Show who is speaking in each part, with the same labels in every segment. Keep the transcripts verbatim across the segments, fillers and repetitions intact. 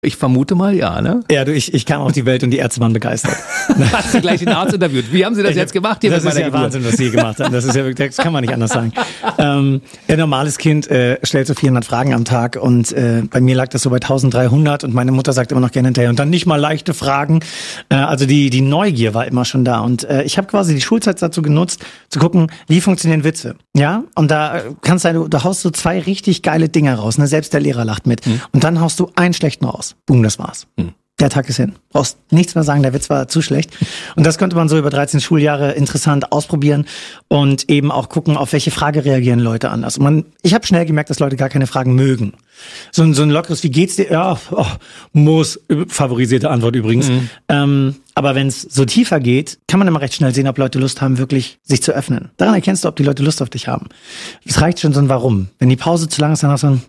Speaker 1: Ich vermute mal, ja, ne?
Speaker 2: Ja, du, ich, ich kam auf die Welt und die Ärzte waren begeistert.
Speaker 1: Hast du gleich den Arzt interviewt? Wie haben Sie das ich, jetzt gemacht hier
Speaker 2: das
Speaker 1: mit meiner
Speaker 2: Geburt? Das ist ja Wahnsinn, was Sie gemacht haben. Das ist ja wirklich, das kann man nicht anders sagen. Ähm, ein normales Kind äh, stellt so vierhundert Fragen am Tag und äh, bei mir lag das so bei eintausenddreihundert und meine Mutter sagt immer noch gerne hinterher und dann nicht mal leichte Fragen. Äh, also die die Neugier war immer schon da und äh, ich habe quasi die Schulzeit dazu genutzt, zu gucken, wie funktionieren Witze. Ja, und da kannst du, du haust so zwei richtig geile Dinger raus, ne? Selbst der Lehrer lacht mit. Hm. Und dann haust du einen schlechten raus. Boom, das war's. Hm. Der Tag ist hin. Brauchst nichts mehr sagen, der Witz war zu schlecht. Und das konnte man so über dreizehn Schuljahre interessant ausprobieren und eben auch gucken, auf welche Frage reagieren Leute anders. Und man, ich habe schnell gemerkt, dass Leute gar keine Fragen mögen. So ein, so ein lockeres, wie geht's dir? Ja, oh, muss, favorisierte Antwort übrigens. Mhm. Ähm, aber wenn es so tiefer geht, kann man immer recht schnell sehen, ob Leute Lust haben, wirklich sich zu öffnen. Daran erkennst du, ob die Leute Lust auf dich haben. Es reicht schon so ein Warum. Wenn die Pause zu lang ist, dann hast du so ein...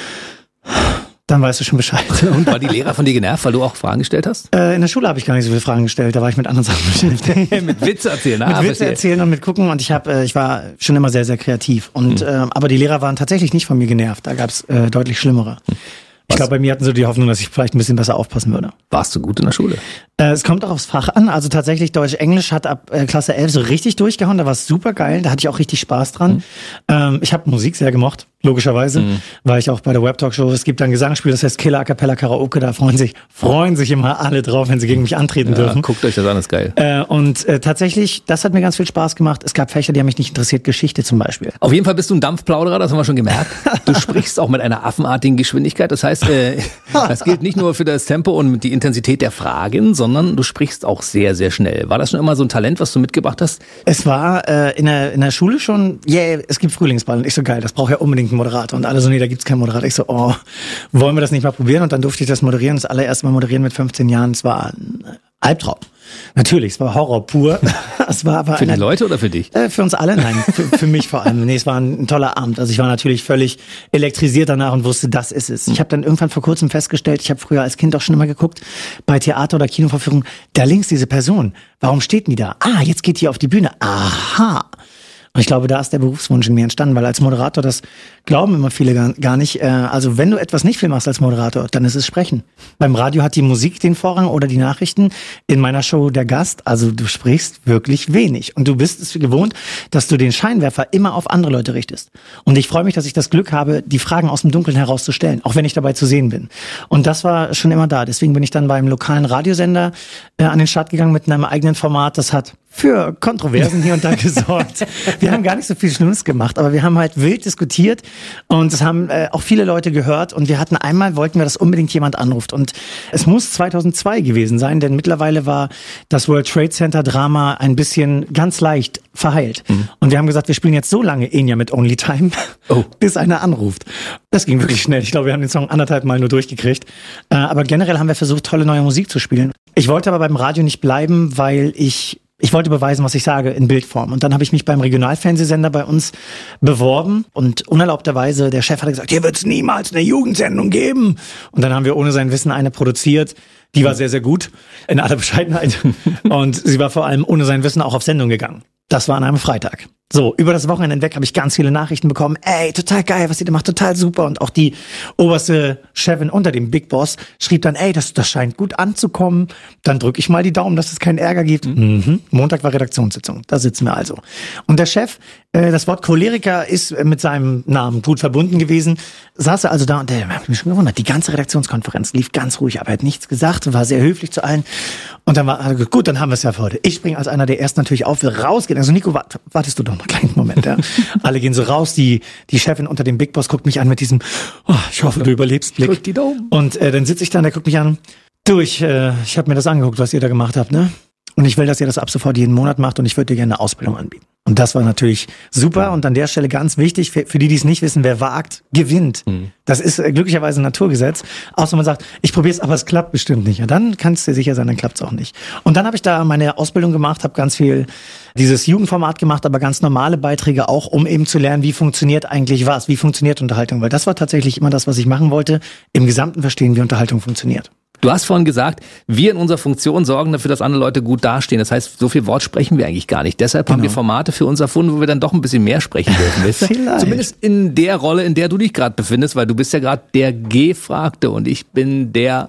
Speaker 2: Dann weißt du schon Bescheid.
Speaker 1: Und war die Lehrer von dir genervt, weil du auch Fragen gestellt hast?
Speaker 2: Äh, in der Schule habe ich gar nicht so viele Fragen gestellt, da war ich mit anderen Sachen beschäftigt.
Speaker 1: Mit Witze erzählen,
Speaker 2: ah, Mit Witze erzählen und mit gucken und ich habe, äh, ich war schon immer sehr, sehr kreativ. Und mhm. äh, aber die Lehrer waren tatsächlich nicht von mir genervt, da gab es äh, deutlich schlimmere. Mhm. Ich glaube, bei mir hatten sie die Hoffnung, dass ich vielleicht ein bisschen besser aufpassen würde.
Speaker 1: Warst du gut in der Schule?
Speaker 2: Äh, es kommt auch aufs Fach an. Also tatsächlich Deutsch-Englisch hat ab äh, Klasse elf so richtig durchgehauen. Da war es super geil. Da hatte ich auch richtig Spaß dran. Mhm. Ähm, ich habe Musik sehr gemocht, logischerweise. Mhm. War ich auch bei der Web-Talk-Show. Es gibt ein Gesangsspiel, das heißt Killer A Cappella Karaoke. Da freuen sich, freuen sich immer alle drauf, wenn sie gegen mich antreten
Speaker 1: ja,
Speaker 2: dürfen.
Speaker 1: Guckt euch das an, ist geil.
Speaker 2: Äh, und äh, tatsächlich, das hat mir ganz viel Spaß gemacht. Es gab Fächer, die haben mich nicht interessiert. Geschichte zum Beispiel.
Speaker 1: Auf jeden Fall bist du ein Dampfplauderer, das haben wir schon gemerkt. Du sprichst auch mit einer affenartigen Geschwindigkeit. Das heißt, äh, das gilt nicht nur für das Tempo und die Intensität der Fragen, sondern du sprichst auch sehr, sehr schnell. War das schon immer so ein Talent, was du mitgebracht hast?
Speaker 2: Es war äh, in, der, in der Schule schon, yeah, es gibt Frühlingsball. Und ich so, geil, das braucht ja unbedingt einen Moderator. Und alle so, nee, da gibt's keinen Moderator. Ich so, oh, wollen wir das nicht mal probieren? Und dann durfte ich das moderieren. Das allererste Mal moderieren mit fünfzehn Jahren. Es war ein Albtraum. Natürlich, es war Horror pur. Es war aber
Speaker 1: für die
Speaker 2: eine,
Speaker 1: Leute oder für dich?
Speaker 2: Äh, für uns alle, nein, für, für mich vor allem. Nee, es war ein, ein toller Abend. Also ich war natürlich völlig elektrisiert danach und wusste, das ist es. Ich habe dann irgendwann vor kurzem festgestellt, ich habe früher als Kind auch schon immer geguckt, bei Theater- oder Kinovorführungen, da links diese Person, warum steht die da? Ah, jetzt geht die auf die Bühne. Aha. Und ich glaube, da ist der Berufswunsch in mir entstanden, weil als Moderator, das glauben immer viele gar, gar nicht, äh, also wenn du etwas nicht viel machst als Moderator, dann ist es Sprechen. Beim Radio hat die Musik den Vorrang oder die Nachrichten, in meiner Show der Gast, also du sprichst wirklich wenig. Und du bist es gewohnt, dass du den Scheinwerfer immer auf andere Leute richtest. Und ich freue mich, dass ich das Glück habe, die Fragen aus dem Dunkeln herauszustellen, auch wenn ich dabei zu sehen bin. Und das war schon immer da. Deswegen bin ich dann beim lokalen Radiosender äh, an den Start gegangen mit einem eigenen Format, das hat für Kontroversen hier und da gesorgt. Wir haben gar nicht so viel Schlimmes gemacht, aber wir haben halt wild diskutiert und es haben äh, auch viele Leute gehört und wir hatten einmal, wollten wir, dass unbedingt jemand anruft und es muss zweitausendzwei gewesen sein, denn mittlerweile war das World Trade Center Drama ein bisschen ganz leicht verheilt. Mhm. Und wir haben gesagt, wir spielen jetzt so lange Enya mit Only Time, oh. bis einer anruft. Das ging wirklich schnell. Ich glaube, wir haben den Song anderthalb Mal nur durchgekriegt. Äh, aber generell haben wir versucht, tolle neue Musik zu spielen. Ich wollte aber beim Radio nicht bleiben, weil ich Ich wollte beweisen, was ich sage, in Bildform. Und dann habe ich mich beim Regionalfernsehsender bei uns beworben. Und unerlaubterweise, der Chef hat gesagt, hier wird es niemals eine Jugendsendung geben. Und dann haben wir ohne sein Wissen eine produziert. Die war sehr, sehr gut, in aller Bescheidenheit. Und sie war vor allem ohne sein Wissen auch auf Sendung gegangen. Das war an einem Freitag. So, über das Wochenende hinweg habe ich ganz viele Nachrichten bekommen. Ey, total geil, was ihr da macht, total super. Und auch die oberste Chefin unter dem Big Boss schrieb dann, ey, das, das scheint gut anzukommen. Dann drücke ich mal die Daumen, dass es keinen Ärger gibt. Mhm. Mhm. Montag war Redaktionssitzung, da sitzen wir also. Und der Chef, äh, das Wort Choleriker ist mit seinem Namen gut verbunden gewesen, saß er also da und der hat mich schon gewundert. Die ganze Redaktionskonferenz lief ganz ruhig, aber er hat nichts gesagt, war sehr höflich zu allen. Und dann war er gut, dann haben wir es ja für heute. Ich springe als einer der Ersten natürlich auf, will rausgehen. Also Nico, wart, wartest du doch noch einen kleinen Moment. Ja. Alle gehen so raus, die die Chefin unter dem Big Boss guckt mich an mit diesem, oh, ich hoffe, du überlebst Blick.
Speaker 1: Drück die Daumen.
Speaker 2: Und äh, dann sitze ich da und der guckt mich an, du, ich, äh, ich habe mir das angeguckt, was ihr da gemacht habt, ne? Und ich will, dass ihr das ab sofort jeden Monat macht und ich würde dir gerne eine Ausbildung anbieten. Und das war natürlich super und an der Stelle ganz wichtig, für, für die, die es nicht wissen, wer wagt, gewinnt. Mhm. Das ist äh, glücklicherweise ein Naturgesetz. Außer man sagt, ich probiere es, aber es klappt bestimmt nicht. Ja, dann kannst du dir sicher sein, dann klappt es auch nicht. Und dann habe ich da meine Ausbildung gemacht, habe ganz viel dieses Jugendformat gemacht, aber ganz normale Beiträge auch, um eben zu lernen, wie funktioniert eigentlich was, wie funktioniert Unterhaltung. Weil das war tatsächlich immer das, was ich machen wollte, im Gesamten verstehen, wie Unterhaltung funktioniert.
Speaker 1: Du hast vorhin gesagt, wir in unserer Funktion sorgen dafür, dass andere Leute gut dastehen. Das heißt, so viel Wort sprechen wir eigentlich gar nicht. Deshalb genau. haben wir Formate für uns erfunden, wo wir dann doch ein bisschen mehr sprechen dürfen. Weißt du?
Speaker 2: Vielleicht.
Speaker 1: Zumindest in der Rolle, in der du dich gerade befindest, weil du bist ja gerade der Gefragte und ich bin der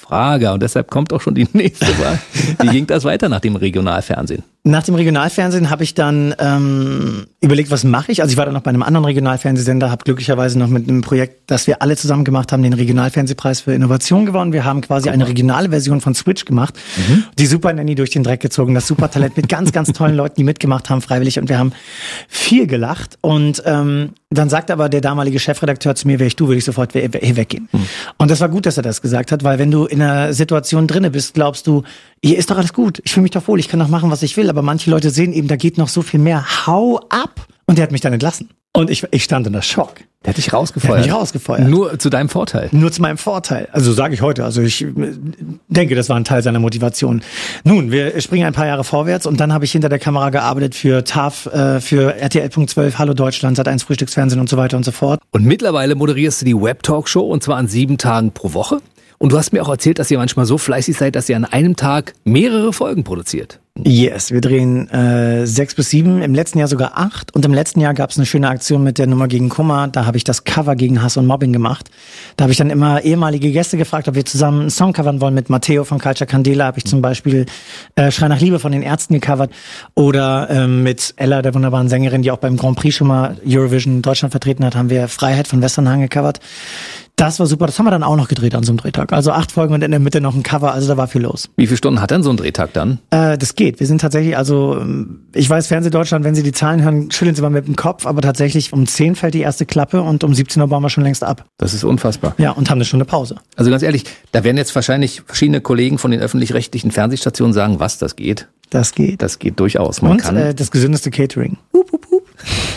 Speaker 1: Frage. Und deshalb kommt auch schon die nächste Frage. Wie ging das weiter nach dem Regionalfernsehen?
Speaker 2: Nach dem Regionalfernsehen habe ich dann ähm, überlegt, was mache ich. Also ich war dann noch bei einem anderen Regionalfernsehsender, habe glücklicherweise noch mit einem Projekt, das wir alle zusammen gemacht haben, den Regionalfernsehpreis für Innovation gewonnen. Wir haben quasi eine regionale Version von Switch gemacht, mhm. die Super Nanny durch den Dreck gezogen, das Supertalent mit ganz, ganz tollen Leuten, die mitgemacht haben, freiwillig. Und wir haben viel gelacht. Und ähm, dann sagt aber der damalige Chefredakteur zu mir, wäre ich du, würde ich sofort hier weggehen. Mhm. Und das war gut, dass er das gesagt hat, weil wenn du in einer Situation drinne bist, glaubst du, hier ist doch alles gut, ich fühle mich doch wohl, ich kann doch machen, was ich will. Aber manche Leute sehen eben, da geht noch so viel mehr. Hau ab! Und der hat mich dann entlassen. Und ich, ich stand unter Schock.
Speaker 1: Der hat dich rausgefeuert?
Speaker 2: Der hat mich rausgefeuert.
Speaker 1: Nur zu deinem Vorteil?
Speaker 2: Nur zu meinem Vorteil. Also sage ich heute. Also ich denke, das war ein Teil seiner Motivation. Nun, wir springen ein paar Jahre vorwärts und dann habe ich hinter der Kamera gearbeitet für T A F, äh, für R T L Punkt zwölf, Hallo Deutschland, Sat eins Frühstücksfernsehen und so weiter und so fort.
Speaker 1: Und mittlerweile moderierst du die Web-Talkshow und zwar an sieben Tagen pro Woche. Und du hast mir auch erzählt, dass ihr manchmal so fleißig seid, dass ihr an einem Tag mehrere Folgen produziert.
Speaker 2: Yes, wir drehen äh, sechs bis sieben, im letzten Jahr sogar acht. Und im letzten Jahr gab es eine schöne Aktion mit der Nummer gegen Kummer. Da habe ich das Cover gegen Hass und Mobbing gemacht. Da habe ich dann immer ehemalige Gäste gefragt, ob wir zusammen einen Song covern wollen. Mit Matteo von Culture Candela habe ich zum Beispiel äh, Schrei nach Liebe von den Ärzten gecovert. Oder ähm, mit Ella, der wunderbaren Sängerin, die auch beim Grand Prix schon mal Eurovision Deutschland vertreten hat, haben wir Freiheit von Westernhagen gecovert. Das war super, das haben wir dann auch noch gedreht an so einem Drehtag. Also acht Folgen und in der Mitte noch ein Cover, also da war viel los.
Speaker 1: Wie viele Stunden hat denn so ein Drehtag dann?
Speaker 2: Äh, das geht, wir sind tatsächlich, also ich weiß, Fernsehdeutschland, wenn Sie die Zahlen hören, schütteln Sie mal mit dem Kopf, aber tatsächlich um zehn fällt die erste Klappe und um siebzehn Uhr bauen wir schon längst ab.
Speaker 1: Das ist unfassbar.
Speaker 2: Ja, und haben eine Stunde Pause.
Speaker 1: Also ganz ehrlich, da werden jetzt wahrscheinlich verschiedene Kollegen von den öffentlich-rechtlichen Fernsehstationen sagen, was, das geht?
Speaker 2: Das geht.
Speaker 1: Das geht durchaus. Man
Speaker 2: und
Speaker 1: kann
Speaker 2: äh, das gesündeste Catering. Hup, hup, hup.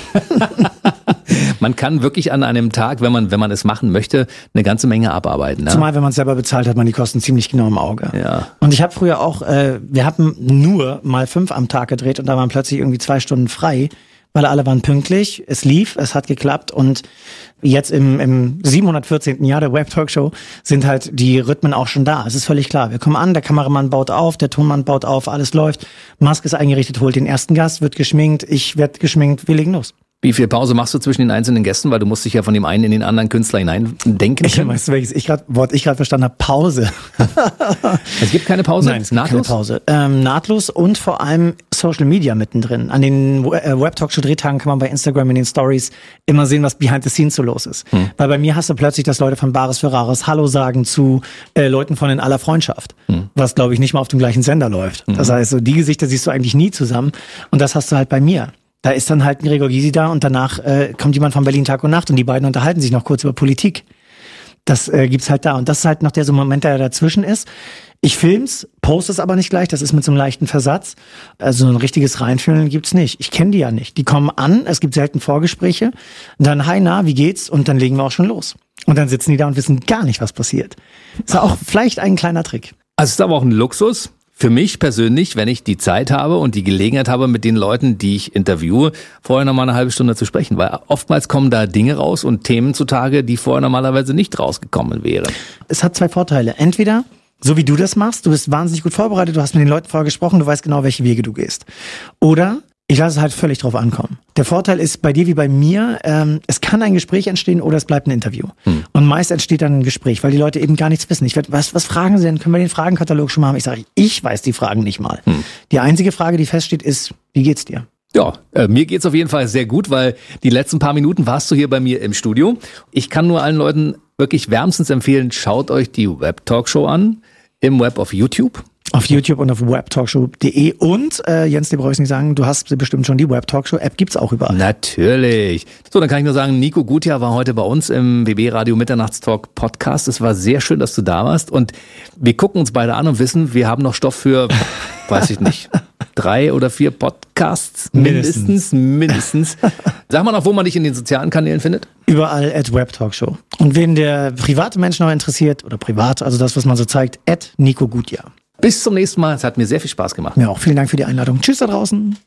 Speaker 1: Man kann wirklich an einem Tag, wenn man wenn man es machen möchte, eine ganze Menge abarbeiten. Ne?
Speaker 2: Zumal, wenn man es selber bezahlt, hat man die Kosten ziemlich genau im Auge.
Speaker 1: Ja.
Speaker 2: Und ich habe früher auch, äh, wir hatten nur mal fünf am Tag gedreht und da waren plötzlich irgendwie zwei Stunden frei, weil alle waren pünktlich, es lief, es hat geklappt und jetzt im, im siebenhundertvierzehnten Jahr der Web-Talkshow sind halt die Rhythmen auch schon da. Es ist völlig klar. Wir kommen an, der Kameramann baut auf, der Tonmann baut auf, alles läuft. Maske ist eingerichtet, holt den ersten Gast, wird geschminkt, ich werd geschminkt, wir legen los.
Speaker 1: Wie viel Pause machst du zwischen den einzelnen Gästen? Weil du musst dich ja von dem einen in den anderen Künstler hineindenken.
Speaker 2: Ich weißt du, welches ich grad, Wort ich gerade verstanden habe? Pause.
Speaker 1: Es gibt keine Pause?
Speaker 2: Nein, es gibt nahtlos? keine Pause. Ähm, nahtlos und vor allem Social Media mittendrin. An den äh, Web-Talkshow-Drehtagen kann man bei Instagram in den Stories immer sehen, was behind the scenes so los ist. Hm. Weil bei mir hast du plötzlich, dass Leute von Bares für Rares Hallo sagen zu äh, Leuten von In aller Freundschaft. Hm. Was, glaube ich, nicht mal auf dem gleichen Sender läuft. Hm. Das heißt, so die Gesichter siehst du eigentlich nie zusammen. Und das hast du halt bei mir. Da ist dann halt ein Gregor Gysi da und danach äh, kommt jemand von Berlin Tag und Nacht und die beiden unterhalten sich noch kurz über Politik. Das äh, gibt's halt da. Und das ist halt noch der so Moment, der dazwischen ist. Ich film's, poste es aber nicht gleich, das ist mit so einem leichten Versatz. Also so ein richtiges Reinfühlen gibt's nicht. Ich kenne die ja nicht. Die kommen an, es gibt selten Vorgespräche. Dann, hi, na, wie geht's? Und dann legen wir auch schon los. Und dann sitzen die da und wissen gar nicht, was passiert. Ist ja auch vielleicht ein kleiner Trick.
Speaker 1: Also es ist aber auch ein Luxus. Für mich persönlich, wenn ich die Zeit habe und die Gelegenheit habe, mit den Leuten, die ich interviewe, vorher noch mal eine halbe Stunde zu sprechen. Weil oftmals kommen da Dinge raus und Themen zutage, die vorher normalerweise nicht rausgekommen wären.
Speaker 2: Es hat zwei Vorteile. Entweder, so wie du das machst, du bist wahnsinnig gut vorbereitet, du hast mit den Leuten vorher gesprochen, du weißt genau, welche Wege du gehst. Oder ich lasse es halt völlig drauf ankommen. Der Vorteil ist bei dir wie bei mir, ähm, es kann ein Gespräch entstehen oder es bleibt ein Interview. Hm. Und meist entsteht dann ein Gespräch, weil die Leute eben gar nichts wissen. Ich werde, was, was fragen sie denn? Können wir den Fragenkatalog schon mal haben? Ich sage, ich weiß die Fragen nicht mal. Hm. Die einzige Frage, die feststeht, ist, wie geht's dir?
Speaker 1: Ja, äh, mir geht's auf jeden Fall sehr gut, weil die letzten paar Minuten warst du hier bei mir im Studio. Ich kann nur allen Leuten wirklich wärmstens empfehlen, schaut euch die Web-Talkshow an, im Web auf YouTube.
Speaker 2: Auf YouTube und auf webtalkshow punkt de und äh, Jens, dir brauche ich nicht sagen, du hast bestimmt schon die Web-Talkshow-App, gibt's auch überall.
Speaker 1: Natürlich. So, dann kann ich nur sagen, Nico Gutia war heute bei uns im B B Radio Mitternachtstalk Podcast. Es war sehr schön, dass du da warst und wir gucken uns beide an und wissen, wir haben noch Stoff für, weiß ich nicht, drei oder vier Podcasts mindestens, mindestens. Sag mal noch, wo man dich in den sozialen Kanälen findet.
Speaker 2: Überall at Web-Talkshow. Und wen der private Mensch noch interessiert, oder privat, also das, was man so zeigt, at Nico Gutia.
Speaker 1: Bis zum nächsten Mal. Es hat mir sehr viel Spaß gemacht.
Speaker 2: Mir auch. Vielen Dank für die Einladung. Tschüss da draußen.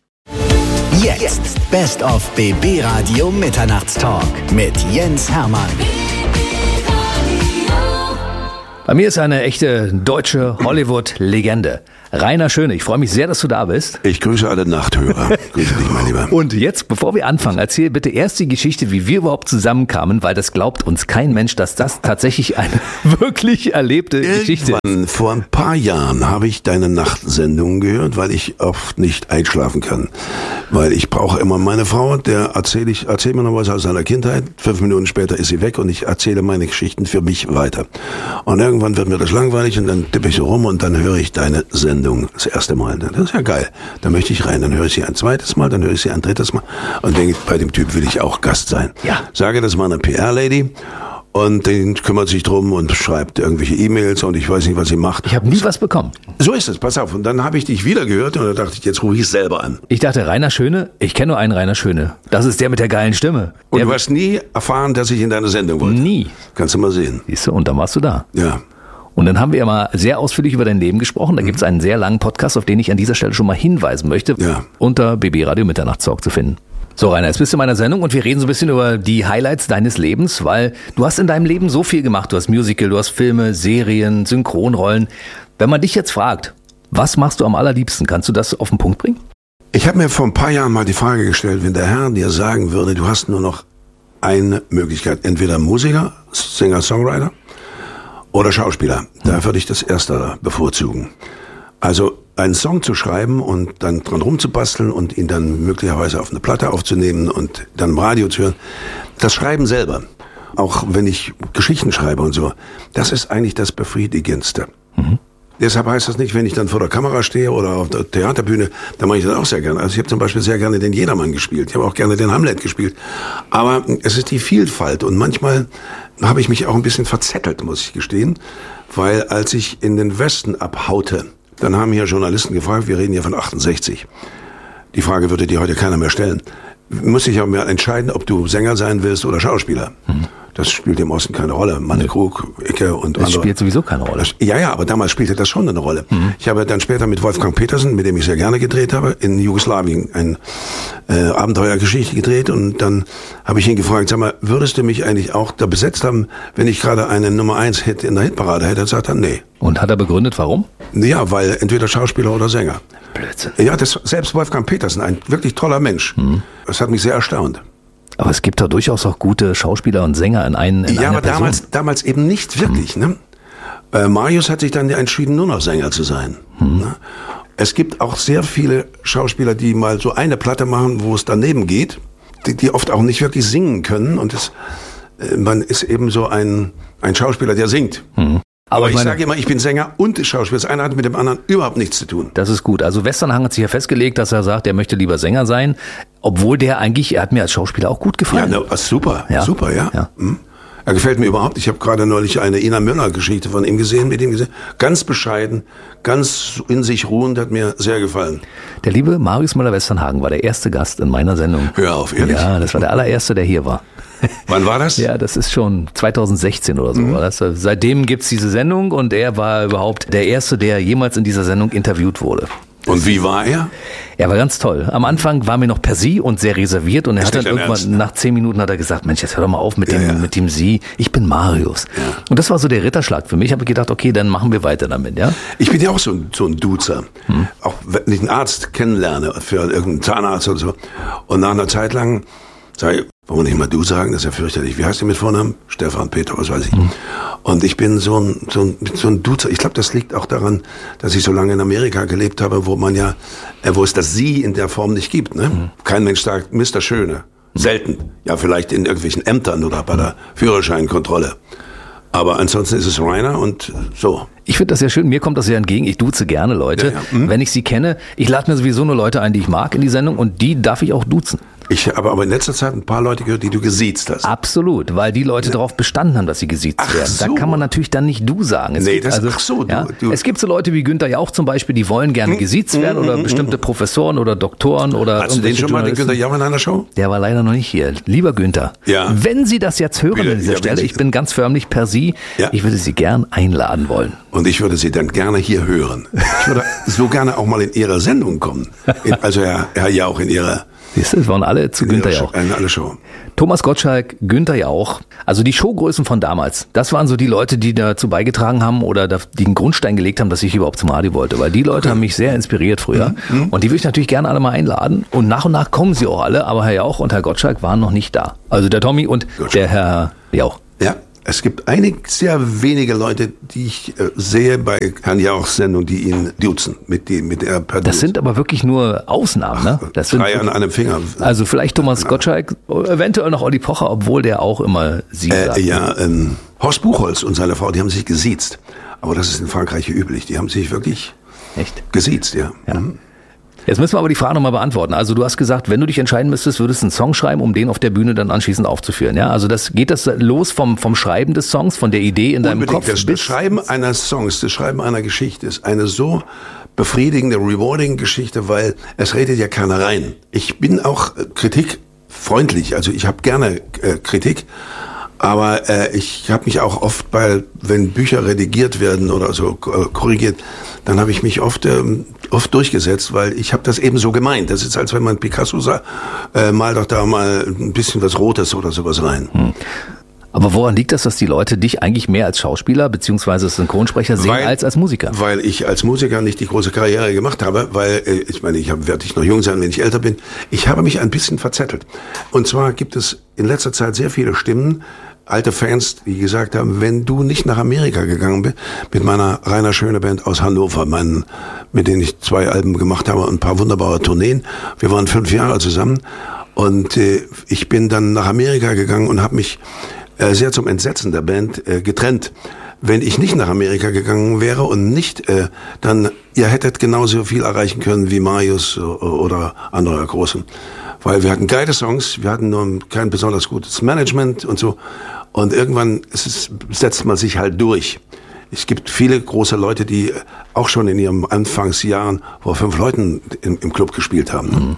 Speaker 3: Jetzt Best of B B Radio Mitternachtstalk mit Jens Hermann.
Speaker 1: Bei mir ist eine echte deutsche Hollywood-Legende. Rainer Schöne, ich freue mich sehr, dass du da bist.
Speaker 4: Ich grüße alle Nachthörer. Grüße dich, mein Lieber.
Speaker 1: Und jetzt, bevor wir anfangen, erzähl bitte erst die Geschichte, wie wir überhaupt zusammenkamen, weil das glaubt uns kein Mensch, dass das tatsächlich eine wirklich erlebte
Speaker 4: Irgendwann,
Speaker 1: Geschichte ist.
Speaker 4: Vor ein paar Jahren habe ich deine Nachtsendungen gehört, weil ich oft nicht einschlafen kann. Weil ich brauche immer meine Frau, der erzähle ich, erzähl mir noch was aus seiner Kindheit. Fünf Minuten später ist sie weg und ich erzähle meine Geschichten für mich weiter. Und irgendwann wird mir das langweilig und dann tippe ich so rum und dann höre ich deine Sendung das erste Mal. Das ist ja geil. Da möchte ich rein. Dann höre ich sie ein zweites Mal, dann höre ich sie ein drittes Mal und denke, bei dem Typ will ich auch Gast sein.
Speaker 1: Ja.
Speaker 4: Sage das meiner P R-Lady. Und den kümmert sich drum und schreibt irgendwelche E-Mails und ich weiß nicht, was sie macht.
Speaker 1: Ich habe nie was bekommen.
Speaker 4: So ist es, pass auf. Und dann habe ich dich wieder gehört und da dachte ich, jetzt rufe ich es selber an.
Speaker 1: Ich dachte, Rainer Schöne, ich kenne nur einen Rainer Schöne. Das ist der mit der geilen Stimme.
Speaker 4: Und
Speaker 1: der
Speaker 4: du hast nie erfahren, dass ich in deine Sendung wollte?
Speaker 1: Nie.
Speaker 4: Kannst du mal sehen.
Speaker 1: Siehst du, und dann warst du da.
Speaker 4: Ja.
Speaker 1: Und dann haben wir ja mal sehr ausführlich über dein Leben gesprochen. Da gibt es einen sehr langen Podcast, auf den ich an dieser Stelle schon mal hinweisen möchte,
Speaker 4: Ja.
Speaker 1: unter B B Radio Mitternachtstalk zu finden. So, Rainer, jetzt bist du in meiner Sendung und wir reden so ein bisschen über die Highlights deines Lebens, weil du hast in deinem Leben so viel gemacht. Du hast Musical, du hast Filme, Serien, Synchronrollen. Wenn man dich jetzt fragt, was machst du am allerliebsten? Kannst du das auf den Punkt bringen?
Speaker 4: Ich habe mir vor ein paar Jahren mal die Frage gestellt, wenn der Herr dir sagen würde, du hast nur noch eine Möglichkeit, entweder Musiker, Singer, Songwriter oder Schauspieler. Da würde ich das Erste bevorzugen. Also einen Song zu schreiben und dann dran rumzubasteln und ihn dann möglicherweise auf eine Platte aufzunehmen und dann im Radio zu hören. Das Schreiben selber, auch wenn ich Geschichten schreibe und so, das ist eigentlich das Befriedigendste. Mhm. Deshalb heißt das nicht, wenn ich dann vor der Kamera stehe oder auf der Theaterbühne, dann mache ich das auch sehr gerne. Also ich habe zum Beispiel sehr gerne den Jedermann gespielt. Ich habe auch gerne den Hamlet gespielt. Aber es ist die Vielfalt und manchmal habe ich mich auch ein bisschen verzettelt, muss ich gestehen. Weil als ich in den Westen abhaute, dann haben hier Journalisten gefragt, wir reden hier von achtundsechzig. Die Frage würde dir heute keiner mehr stellen. Muss ich aber mehr entscheiden, ob du Sänger sein willst oder Schauspieler. Mhm. Das spielt im Osten keine Rolle. Manne Krug, Icke und
Speaker 1: das
Speaker 4: andere.
Speaker 1: Das spielt sowieso keine Rolle.
Speaker 4: Das, ja, ja, aber damals spielte das schon eine Rolle. Mhm. Ich habe dann später mit Wolfgang Petersen, mit dem ich sehr gerne gedreht habe, in Jugoslawien eine äh, Abenteuergeschichte gedreht. Und dann habe ich ihn gefragt, sag mal, würdest du mich eigentlich auch da besetzt haben, wenn ich gerade einen Nummer eins Hit in der Hitparade hätte? Er sagt dann, nee.
Speaker 1: Und hat er begründet, warum?
Speaker 4: Ja, weil entweder Schauspieler oder Sänger.
Speaker 1: Blödsinn.
Speaker 4: Ja, das, selbst Wolfgang Petersen, ein wirklich toller Mensch. Mhm. Das hat mich sehr erstaunt.
Speaker 1: Aber es gibt doch durchaus auch gute Schauspieler und Sänger in, einen, in
Speaker 4: ja,
Speaker 1: einer
Speaker 4: aber
Speaker 1: Person.
Speaker 4: damals, damals eben nicht wirklich. Hm. Ne? Äh, Marius hat sich dann entschieden, nur noch Sänger zu sein. Hm. Ne? Es gibt auch sehr viele Schauspieler, die mal so eine Platte machen, wo es daneben geht, die, die oft auch nicht wirklich singen können. Und es, äh, man ist eben so ein, ein Schauspieler, der singt. Hm. Aber, Aber ich, ich sage immer, ich bin Sänger und Schauspieler. Das eine hat mit dem anderen überhaupt nichts zu tun.
Speaker 1: Das ist gut. Also Westernhagen hat sich ja festgelegt, dass er sagt, er möchte lieber Sänger sein, obwohl der eigentlich, er hat mir als Schauspieler auch gut gefallen.
Speaker 4: Ja, na, super,
Speaker 1: ja.
Speaker 4: super, ja.
Speaker 1: ja.
Speaker 4: Hm. Er gefällt mir überhaupt. Ich habe gerade neulich eine Ina Müller-Geschichte von ihm gesehen, mit ihm gesehen. Ganz bescheiden, ganz in sich ruhend, hat mir sehr gefallen.
Speaker 1: Der liebe Marius Müller-Westernhagen war der erste Gast in meiner Sendung.
Speaker 4: Hör auf, ehrlich?
Speaker 1: Ja, das war der allererste, der hier war.
Speaker 4: Wann war das?
Speaker 1: Ja, das ist schon zweitausendsechzehn oder so. Mhm. Das, seitdem gibt's diese Sendung und er war überhaupt der Erste, der jemals in dieser Sendung interviewt wurde.
Speaker 4: Und wie war er?
Speaker 1: Er war ganz toll. Am Anfang war mir noch per Sie und sehr reserviert und er ist hat dann irgendwann, Ernst? nach zehn Minuten hat er gesagt, Mensch, jetzt hör doch mal auf mit dem, ja, ja. mit dem Sie. Ich bin Marius. Ja. Und das war so der Ritterschlag für mich. Ich habe gedacht, okay, dann machen wir weiter damit, ja?
Speaker 4: Ich bin ja auch so ein, so ein Duzer. Hm. Auch wenn ich einen Arzt kennenlerne, für irgendeinen Zahnarzt oder so. Und nach einer Zeit lang sage ich, wollen wir nicht mal du sagen, das ist ja fürchterlich. Wie heißt du mit Vornamen? Stefan, Peter, was weiß ich. Mhm. Und ich bin so ein, so ein, so ein Duzer. Ich glaube, das liegt auch daran, dass ich so lange in Amerika gelebt habe, wo man ja, wo es das Sie in der Form nicht gibt. Ne? Mhm. Kein Mensch sagt Mister Schöne. Selten. Ja, vielleicht in irgendwelchen Ämtern oder bei der Führerscheinkontrolle. Aber ansonsten ist es Rainer und so.
Speaker 1: Ich finde das sehr schön, mir kommt das sehr entgegen, ich duze gerne Leute, ja, ja. Mhm. Wenn ich sie kenne. Ich lade mir sowieso nur Leute ein, die ich mag in die Sendung und die darf ich auch duzen.
Speaker 4: Ich habe aber in letzter Zeit ein paar Leute gehört, die du gesiezt hast.
Speaker 1: Absolut, weil die Leute ja. darauf bestanden haben, dass sie gesiezt ach werden. So. Da kann man natürlich dann nicht du sagen. Es
Speaker 4: nee,
Speaker 1: gibt,
Speaker 4: das
Speaker 1: also,
Speaker 4: ach so. Du,
Speaker 1: ja,
Speaker 4: du.
Speaker 1: Es gibt so Leute wie Günther ja auch zum Beispiel, die wollen gerne gesiezt werden oder bestimmte Professoren oder Doktoren oder
Speaker 4: hast du den schon mal, den Günther Jauch in einer Show?
Speaker 1: Der war leider noch nicht hier. Lieber Günther,
Speaker 4: ja.
Speaker 1: wenn Sie das jetzt hören
Speaker 4: Wieder,
Speaker 1: an dieser
Speaker 4: ja,
Speaker 1: Stelle, ich bin ganz förmlich per Sie, ja. ich würde Sie gern einladen wollen.
Speaker 4: Und ich würde Sie dann gerne hier hören. Ich würde so gerne auch mal in Ihre Sendung kommen. In, also Herr, Herr Jauch in Ihre
Speaker 1: Siehst du, es waren alle zu Günther Jauch.
Speaker 4: Eine alle Show.
Speaker 1: Thomas Gottschalk, Günther Jauch, also die Showgrößen von damals, das waren so die Leute, die dazu beigetragen haben oder die den Grundstein gelegt haben, dass ich überhaupt zum Radio wollte, weil die Leute haben mich sehr inspiriert früher mhm. und die würde ich natürlich gerne alle mal einladen und nach und nach kommen sie auch alle, aber Herr Jauch und Herr Gottschalk waren noch nicht da. Also der Tommy und Gottschalk. Der Herr Jauch.
Speaker 4: Ja. Es gibt einige sehr wenige Leute, die ich äh, sehe bei Herrn Jauchs Sendung, die ihn duzen, mit dem, mit der per
Speaker 1: Das sind aber wirklich nur Ausnahmen, ne? Das sind
Speaker 4: drei an einem Finger.
Speaker 1: Also vielleicht Thomas Gottschalk, eventuell noch Olli Pocher, obwohl der auch immer sie
Speaker 4: äh,
Speaker 1: sagt.
Speaker 4: Ja, ähm, Horst Buchholz und seine Frau, die haben sich gesiezt. Aber das ist in Frankreich üblich. Die haben sich wirklich
Speaker 1: Echt?
Speaker 4: gesiezt, ja.
Speaker 1: ja.
Speaker 4: Mhm.
Speaker 1: Jetzt müssen wir aber die Frage nochmal beantworten. Also du hast gesagt, wenn du dich entscheiden müsstest, würdest du einen Song schreiben, um den auf der Bühne dann anschließend aufzuführen. Ja, also das geht das los vom vom Schreiben des Songs, von der Idee in deinem
Speaker 4: Unbedingt.
Speaker 1: Kopf.
Speaker 4: Das, das Schreiben einer Songs, das Schreiben einer Geschichte ist eine so befriedigende, rewarding Geschichte, weil es redet ja keiner rein. Ich bin auch äh, kritikfreundlich, also ich habe gerne äh, Kritik. Aber äh, ich habe mich auch oft, bei, wenn Bücher redigiert werden oder so äh, korrigiert, dann habe ich mich oft ähm, oft durchgesetzt, weil ich habe das eben so gemeint. Das ist, als wenn man Picasso sagt, äh, mal doch da mal ein bisschen was Rotes oder sowas rein.
Speaker 1: Hm. Aber woran liegt das, dass die Leute dich eigentlich mehr als Schauspieler beziehungsweise Synchronsprecher sehen
Speaker 4: weil,
Speaker 1: als als Musiker?
Speaker 4: Weil ich als Musiker nicht die große Karriere gemacht habe, weil äh, ich meine, ich hab, werde ich noch jung sein, wenn ich älter bin. Ich habe mich ein bisschen verzettelt. Und zwar gibt es in letzter Zeit sehr viele Stimmen, alte Fans, die gesagt haben, wenn du nicht nach Amerika gegangen bist, mit meiner Rainer Schöne Band aus Hannover, meinen, mit denen ich zwei Alben gemacht habe und ein paar wunderbare Tourneen. Wir waren fünf Jahre zusammen und äh, ich bin dann nach Amerika gegangen und habe mich äh, sehr zum Entsetzen der Band äh, getrennt. Wenn ich nicht nach Amerika gegangen wäre und nicht, äh, dann ihr hättet genauso viel erreichen können wie Marius oder andere Großen. Weil wir hatten geile Songs, wir hatten nur kein besonders gutes Management und so. Und irgendwann ist es, setzt man sich halt durch. Es gibt viele große Leute, die auch schon in ihren Anfangsjahren vor fünf Leuten im, im Club gespielt haben. Mhm.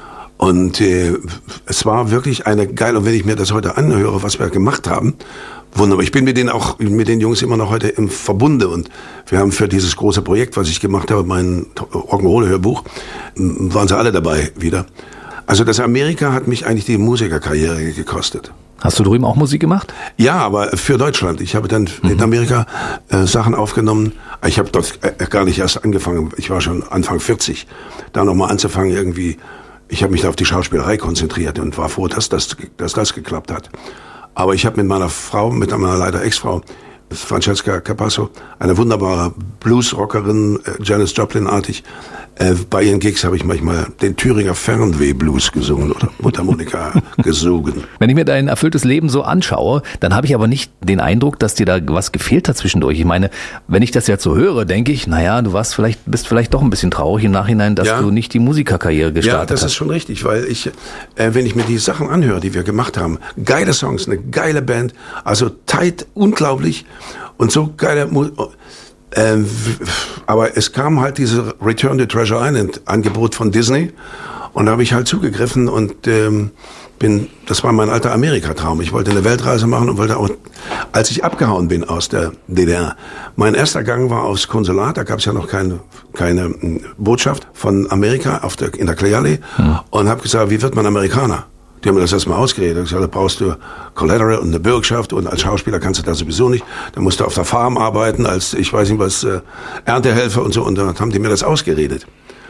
Speaker 4: Und äh, es war wirklich eine geile, und wenn ich mir das heute anhöre, was wir gemacht haben, wunderbar. Ich bin mit denen auch, mit den Jungs immer noch heute im Verbunde und wir haben für dieses große Projekt, was ich gemacht habe, mein Rock'n'Roll-Hörbuch, waren sie alle dabei wieder. Also das Amerika hat mich eigentlich die Musikerkarriere gekostet.
Speaker 1: Hast du drüben auch Musik gemacht?
Speaker 4: Ja, aber für Deutschland. Ich habe dann mhm. in Amerika äh, Sachen aufgenommen. Ich habe dort äh, gar nicht erst angefangen. Ich war schon Anfang vierzig. Da nochmal anzufangen irgendwie. Ich habe mich da auf die Schauspielerei konzentriert und war froh, dass das, dass das geklappt hat. Aber ich habe mit meiner Frau, mit meiner leider Ex-Frau, Francesca Capasso, eine wunderbare Bluesrockerin, äh, Janis Joplin-artig. Äh, bei ihren Gigs habe ich manchmal den Thüringer Fernweh-Blues gesungen oder Mundharmonika gesungen.
Speaker 1: Wenn ich mir dein erfülltes Leben so anschaue, dann habe ich aber nicht den Eindruck, dass dir da was gefehlt hat zwischendurch. Ich meine, wenn ich das jetzt so höre, denke ich, naja, du warst vielleicht, bist vielleicht doch ein bisschen traurig im Nachhinein, dass ja. du nicht die Musikerkarriere gestartet hast.
Speaker 4: Ja, das
Speaker 1: hast.
Speaker 4: ist schon richtig, weil ich, äh, wenn ich mir die Sachen anhöre, die wir gemacht haben, geile Songs, eine geile Band, also tight, unglaublich und so geile Musik. Ähm, aber es kam halt diese Return to Treasure Island Angebot von Disney und da habe ich halt zugegriffen und ähm, bin, das war mein alter Amerika-Traum. Ich wollte eine Weltreise machen und wollte auch, als ich abgehauen bin aus der D D R, mein erster Gang war aufs Konsulat, da gab es ja noch keine, keine Botschaft von Amerika auf der, in der Clearly hm. und habe gesagt, wie wird man Amerikaner? Die haben mir das erstmal ausgeredet. Ich gesagt, da brauchst du Collateral und eine Bürgschaft und als Schauspieler kannst du das sowieso nicht. Da musst du auf der Farm arbeiten als, ich weiß nicht was, äh, Erntehelfer und so. Und dann haben die mir das ausgeredet.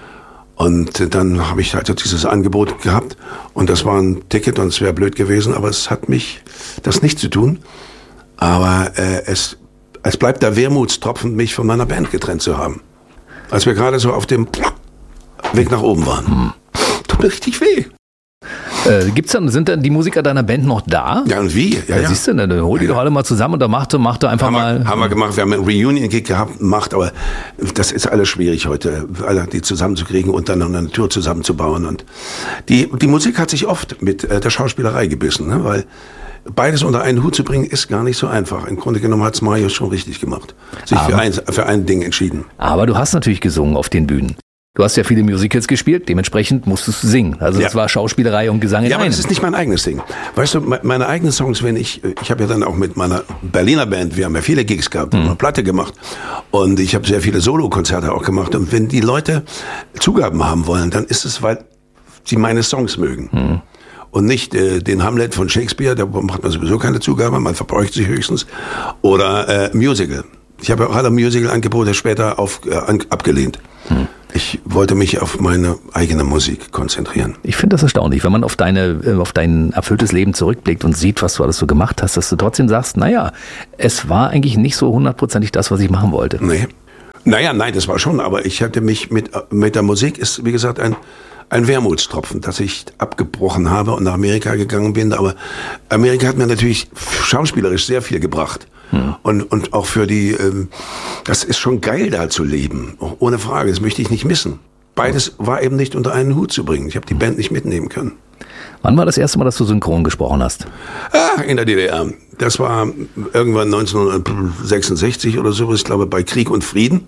Speaker 4: Und dann habe ich halt dieses Angebot gehabt und das war ein Ticket und es wäre blöd gewesen, aber es hat mich das nicht zu tun. Aber äh, es, es bleibt der Wermutstropfen, mich von meiner Band getrennt zu haben. Als wir gerade so auf dem Weg nach oben waren. Hm. Tut mir richtig weh.
Speaker 1: Äh, gibt's dann, sind dann die Musiker deiner Band noch da?
Speaker 4: Ja, und wie? Ja,
Speaker 1: ja,
Speaker 4: ja.
Speaker 1: Siehst du, dann hol die ja, doch alle mal zusammen und dann macht, macht einfach
Speaker 4: haben
Speaker 1: mal.
Speaker 4: Wir, haben wir gemacht, wir haben einen Reunion-Gig gehabt, gemacht, aber das ist alles schwierig heute, alle die zusammenzukriegen und dann noch eine Tour zusammenzubauen. Und die, die Musik hat sich oft mit äh, der Schauspielerei gebissen, ne? Weil beides unter einen Hut zu bringen, ist gar nicht so einfach. Im Grunde genommen hat's Marius schon richtig gemacht. Sich aber, für, ein, für ein Ding entschieden.
Speaker 1: Aber du hast natürlich gesungen auf den Bühnen. Du hast ja viele Musicals gespielt, dementsprechend musstest du singen. Also das ja. war Schauspielerei und Gesang in
Speaker 4: Ja, aber
Speaker 1: einem.
Speaker 4: das ist nicht mein eigenes Ding. Weißt du, meine eigenen Songs, wenn ich, ich habe ja dann auch mit meiner Berliner Band, wir haben ja viele Gigs gehabt, mhm. eine Platte gemacht und ich habe sehr viele Solokonzerte auch gemacht und wenn die Leute Zugaben haben wollen, dann ist es, weil sie meine Songs mögen. Hm. Und nicht äh, den Hamlet von Shakespeare, da macht man sowieso keine Zugabe, man verbräucht sich höchstens. Oder äh, Musical. Ich habe auch alle Musical-Angebote später auf, äh, an, abgelehnt. Hm. Ich wollte mich auf meine eigene Musik konzentrieren.
Speaker 1: Ich finde das erstaunlich, wenn man auf deine, auf dein erfülltes Leben zurückblickt und sieht, was du alles so gemacht hast, dass du trotzdem sagst, naja, es war eigentlich nicht so hundertprozentig das, was ich machen wollte.
Speaker 4: Nee. Naja, nein, das war schon, aber ich hatte mich mit, mit der Musik ist, wie gesagt, ein, ein Wermutstropfen, dass ich abgebrochen habe und nach Amerika gegangen bin. Aber Amerika hat mir natürlich schauspielerisch sehr viel gebracht. Hm. Und, und auch für die, ähm, das ist schon geil, da zu leben. Ohne Frage, das möchte ich nicht missen. Beides war eben nicht unter einen Hut zu bringen. Ich habe die Band nicht mitnehmen können.
Speaker 1: Wann war das erste Mal, dass du synchron gesprochen hast?
Speaker 4: Ah, in der D D R. Das war irgendwann neunzehnhundertsechsundsechzig oder so, ich glaube bei Krieg und Frieden.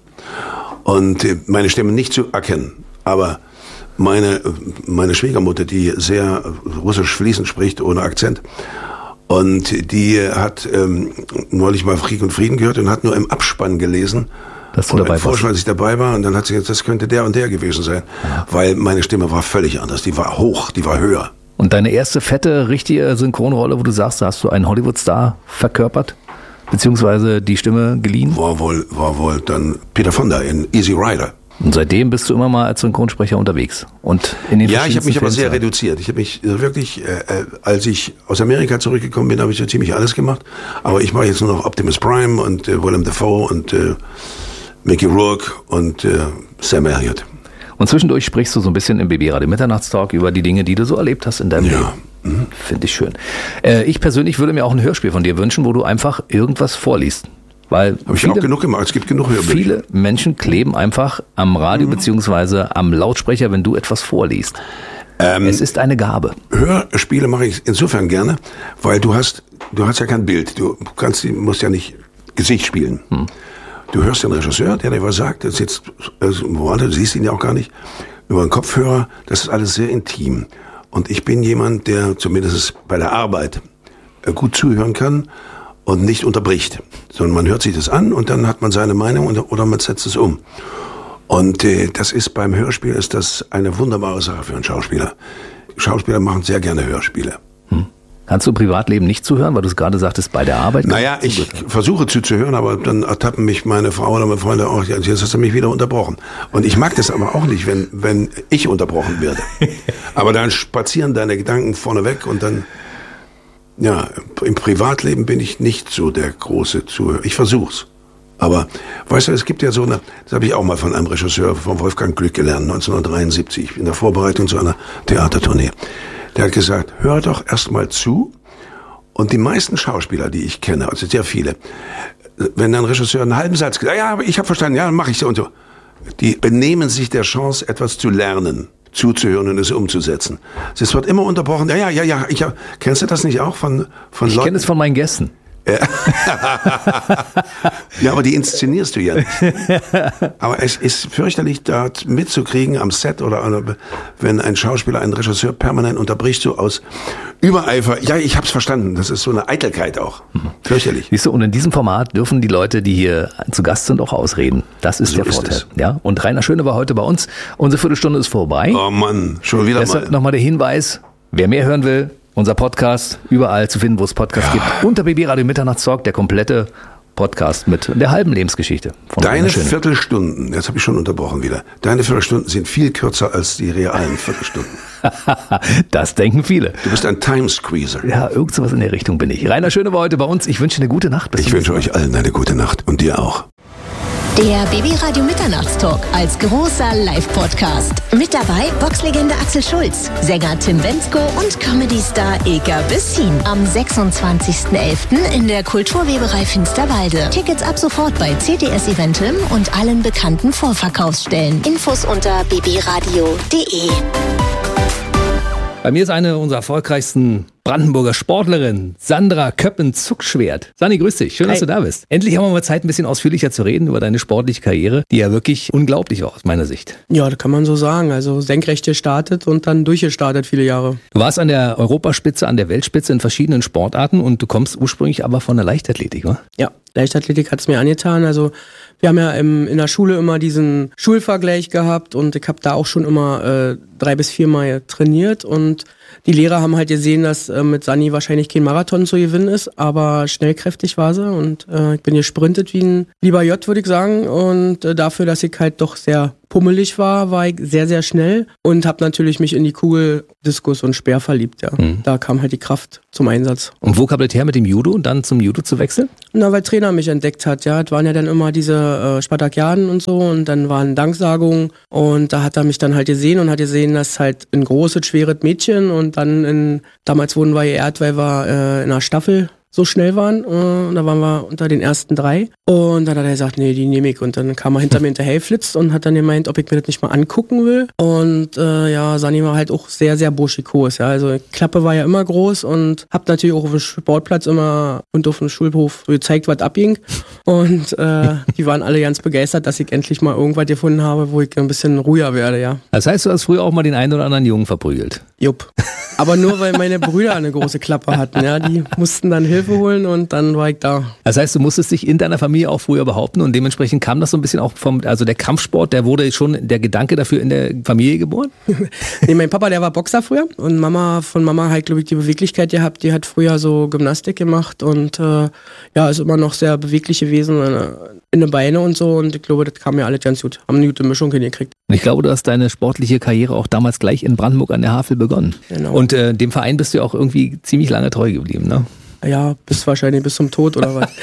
Speaker 4: Und meine Stimme nicht zu erkennen. Aber meine, meine Schwiegermutter, die sehr russisch fließend spricht, ohne Akzent, und die hat ähm, neulich mal Krieg und Frieden gehört und hat nur im Abspann gelesen,
Speaker 1: dass du dabei warst.
Speaker 4: Vorschau, als ich dabei war, und dann hat sie gesagt, das könnte der und der gewesen sein. Ja. Weil meine Stimme war völlig anders. Die war hoch, die war höher.
Speaker 1: Und deine erste fette, richtige Synchronrolle, wo du sagst, da hast du einen Hollywood-Star verkörpert? Beziehungsweise die Stimme geliehen?
Speaker 4: War wohl, war wohl dann Peter Fonda in Easy Rider.
Speaker 1: Und seitdem bist du immer mal als Synchronsprecher unterwegs. Und in den
Speaker 4: ja, ich habe mich aber sehr
Speaker 1: Filmzeit.
Speaker 4: reduziert. Ich habe mich wirklich, äh, als ich aus Amerika zurückgekommen bin, habe ich so ziemlich alles gemacht. Aber ich mache jetzt nur noch Optimus Prime und äh, Willem Dafoe und äh, Mickey Rourke und äh, Sam Elliott.
Speaker 1: Und zwischendurch sprichst du so ein bisschen im B B-Radio Mitternachtstalk über die Dinge, die du so erlebt hast in deinem
Speaker 4: ja.
Speaker 1: Leben. Mhm. Finde ich schön. Äh, ich persönlich würde mir auch ein Hörspiel von dir wünschen, wo du einfach irgendwas vorliest. Weil
Speaker 4: habe ich auch genug gemacht. Es gibt genug Hörbücher.
Speaker 1: Viele Menschen kleben einfach am Radio mhm. beziehungsweise am Lautsprecher, wenn du etwas vorliest. Ähm, es ist eine Gabe.
Speaker 4: Hörspiele mache ich insofern gerne, weil du hast, du hast ja kein Bild. Du kannst, du musst ja nicht Gesicht spielen. Hm. Du hörst den Regisseur, der dir was sagt, der sitzt woanders, du siehst ihn ja auch gar nicht, über den Kopfhörer. Das ist alles sehr intim. Und ich bin jemand, der zumindest bei der Arbeit gut zuhören kann und nicht unterbricht, sondern man hört sich das an und dann hat man seine Meinung oder man setzt es um. Und äh, das ist beim Hörspiel ist das eine wunderbare Sache für einen Schauspieler. Schauspieler machen sehr gerne Hörspiele.
Speaker 1: Hm. Kannst du im Privatleben nicht zuhören, weil du es gerade sagtest, bei der Arbeit?
Speaker 4: Naja, ich versuche zuzuhören, aber dann ertappen mich meine Frau oder meine Freunde auch, jetzt hast du mich wieder unterbrochen. Und ich mag das aber auch nicht, wenn, wenn ich unterbrochen werde. Aber dann spazieren deine Gedanken vorne weg und dann... Ja, im Privatleben bin ich nicht so der große Zuhörer. Ich versuch's. Aber, weißt du, es gibt ja so eine, das habe ich auch mal von einem Regisseur, von Wolfgang Glück gelernt, neunzehnhundertdreiundsiebzig, in der Vorbereitung zu einer Theatertournee. Der hat gesagt, hör doch erst mal zu. Und die meisten Schauspieler, die ich kenne, also sehr viele, wenn ein Regisseur einen halben Satz gesagt, ja, aber ich habe verstanden, ja, dann mache ich so und so. Die benehmen sich der Chance, etwas zu lernen, zuzuhören und es umzusetzen. Es wird immer unterbrochen. Ja, ja, ja, ja. Ich hab, kennst du das nicht auch von von
Speaker 1: Ich kenne es von meinen Gästen.
Speaker 4: Ja, aber die inszenierst du ja nicht. Aber es ist fürchterlich, dort mitzukriegen am Set oder wenn ein Schauspieler einen Regisseur permanent unterbricht, so aus Übereifer. Ja, ich hab's verstanden. Das ist so eine Eitelkeit auch. Mhm. Fürchterlich.
Speaker 1: Siehst du, und in diesem Format dürfen die Leute, die hier zu Gast sind, auch ausreden. Das ist so der ist Vorteil. Es. Ja? Und Rainer Schöne war heute bei uns. Unsere Viertelstunde ist vorbei.
Speaker 4: Oh Mann, schon wieder
Speaker 1: Deshalb
Speaker 4: mal.
Speaker 1: nochmal der Hinweis, wer mehr hören will, unser Podcast, überall zu finden, wo es Podcasts ja. gibt. Unter B B-Radio Mitternachtstalk, der komplette Podcast mit der halben Lebensgeschichte. Von
Speaker 4: Deine Viertelstunden, jetzt habe ich schon unterbrochen wieder, deine Viertelstunden sind viel kürzer als die realen Viertelstunden.
Speaker 1: Das denken viele.
Speaker 4: Du bist ein Time-Squeezer.
Speaker 1: Ja, irgend sowas in der Richtung bin ich. Rainer Schöne war heute bei uns. Ich wünsche eine gute Nacht.
Speaker 4: Bis ich wünsche euch allen eine gute Nacht und dir auch.
Speaker 5: Der B B-Radio Mitternachtstalk als großer Live-Podcast. Mit dabei Boxlegende Axel Schulz, Sänger Tim Bendzko und Comedy-Star Ilka Bessin. Am sechsundzwanzigsten elften in der Kulturweberei Finsterwalde. Tickets ab sofort bei C T S Eventim und allen bekannten Vorverkaufsstellen. Infos unter b b radio punkt d e.
Speaker 1: Bei mir ist eine unserer erfolgreichsten Brandenburger Sportlerin, Sandra Köppen-Zuckschwert. Sani, grüß dich. Schön, Hi. dass du da bist. Endlich haben wir mal Zeit, ein bisschen ausführlicher zu reden über deine sportliche Karriere, die ja wirklich unglaublich war aus meiner Sicht.
Speaker 6: Ja, das kann man so sagen. Also senkrecht gestartet und dann durchgestartet viele Jahre.
Speaker 1: Du warst an der Europaspitze, an der Weltspitze in verschiedenen Sportarten und du kommst ursprünglich aber von der Leichtathletik, wa?
Speaker 6: Ja, Leichtathletik hat es mir angetan. Also Wir haben ja im, in der Schule immer diesen Schulvergleich gehabt und ich habe da auch schon immer äh, drei bis viermal trainiert und die Lehrer haben halt gesehen, dass äh, mit Sani wahrscheinlich kein Marathon zu gewinnen ist, aber schnellkräftig war sie und äh, ich bin gesprintet wie ein lieber J, würde ich sagen. Und äh, dafür, dass ich halt doch sehr pummelig war, war ich sehr, sehr schnell und habe natürlich mich in die Kugel, Diskus und Speer verliebt. Ja. Mhm. Da kam halt die Kraft zum Einsatz.
Speaker 1: Und wo kam das her mit dem Judo und dann zum Judo zu wechseln?
Speaker 6: Na, weil Trainer mich entdeckt hat. Ja, es waren ja dann immer diese äh, Spartakiaden und so und dann waren Danksagungen und da hat er mich dann halt gesehen und hat gesehen, dass halt ein großes, schweres Mädchen und dann in, damals wurden wir geehrt, weil wir äh, in einer Staffel so schnell waren. Und da waren wir unter den ersten drei. Und dann hat er gesagt, nee, die nehme ich. Und dann kam er hinter mir hinterher geflitzt und hat dann gemeint, ob ich mir das nicht mal angucken will. Und äh, ja, Sani war halt auch sehr, sehr burschikos. Ja. Also Klappe war ja immer groß und hab natürlich auch auf dem Sportplatz immer und auf dem Schulhof gezeigt, was abging. Und äh, die waren alle ganz begeistert, dass ich endlich mal irgendwas gefunden habe, wo ich ein bisschen ruhiger werde, ja.
Speaker 1: Das heißt, du hast früher auch mal den einen oder anderen Jungen verprügelt?
Speaker 6: Jupp. Aber nur, weil meine Brüder eine große Klappe hatten, ja. Die mussten dann Hilfe holen und dann war ich da.
Speaker 1: Das heißt, du musstest dich in deiner Familie auch früher behaupten und dementsprechend kam das so ein bisschen auch vom, also der Kampfsport, der wurde schon, der Gedanke dafür in der Familie geboren?
Speaker 6: Nee, mein Papa, der war Boxer früher und Mama, von Mama halt, glaube ich, die Beweglichkeit gehabt, die hat früher so Gymnastik gemacht und äh, ja, ist immer noch sehr beweglich gewesen äh, in den Beinen und so und ich glaube, das kam mir alles ganz gut. Haben eine gute Mischung hingekriegt.
Speaker 1: Und ich glaube, du hast deine sportliche Karriere auch damals gleich in Brandenburg an der Havel begonnen.
Speaker 6: Genau.
Speaker 1: Und äh, dem Verein bist du auch irgendwie ziemlich lange treu geblieben, ne?
Speaker 6: Ja, bis wahrscheinlich bis zum Tod oder was.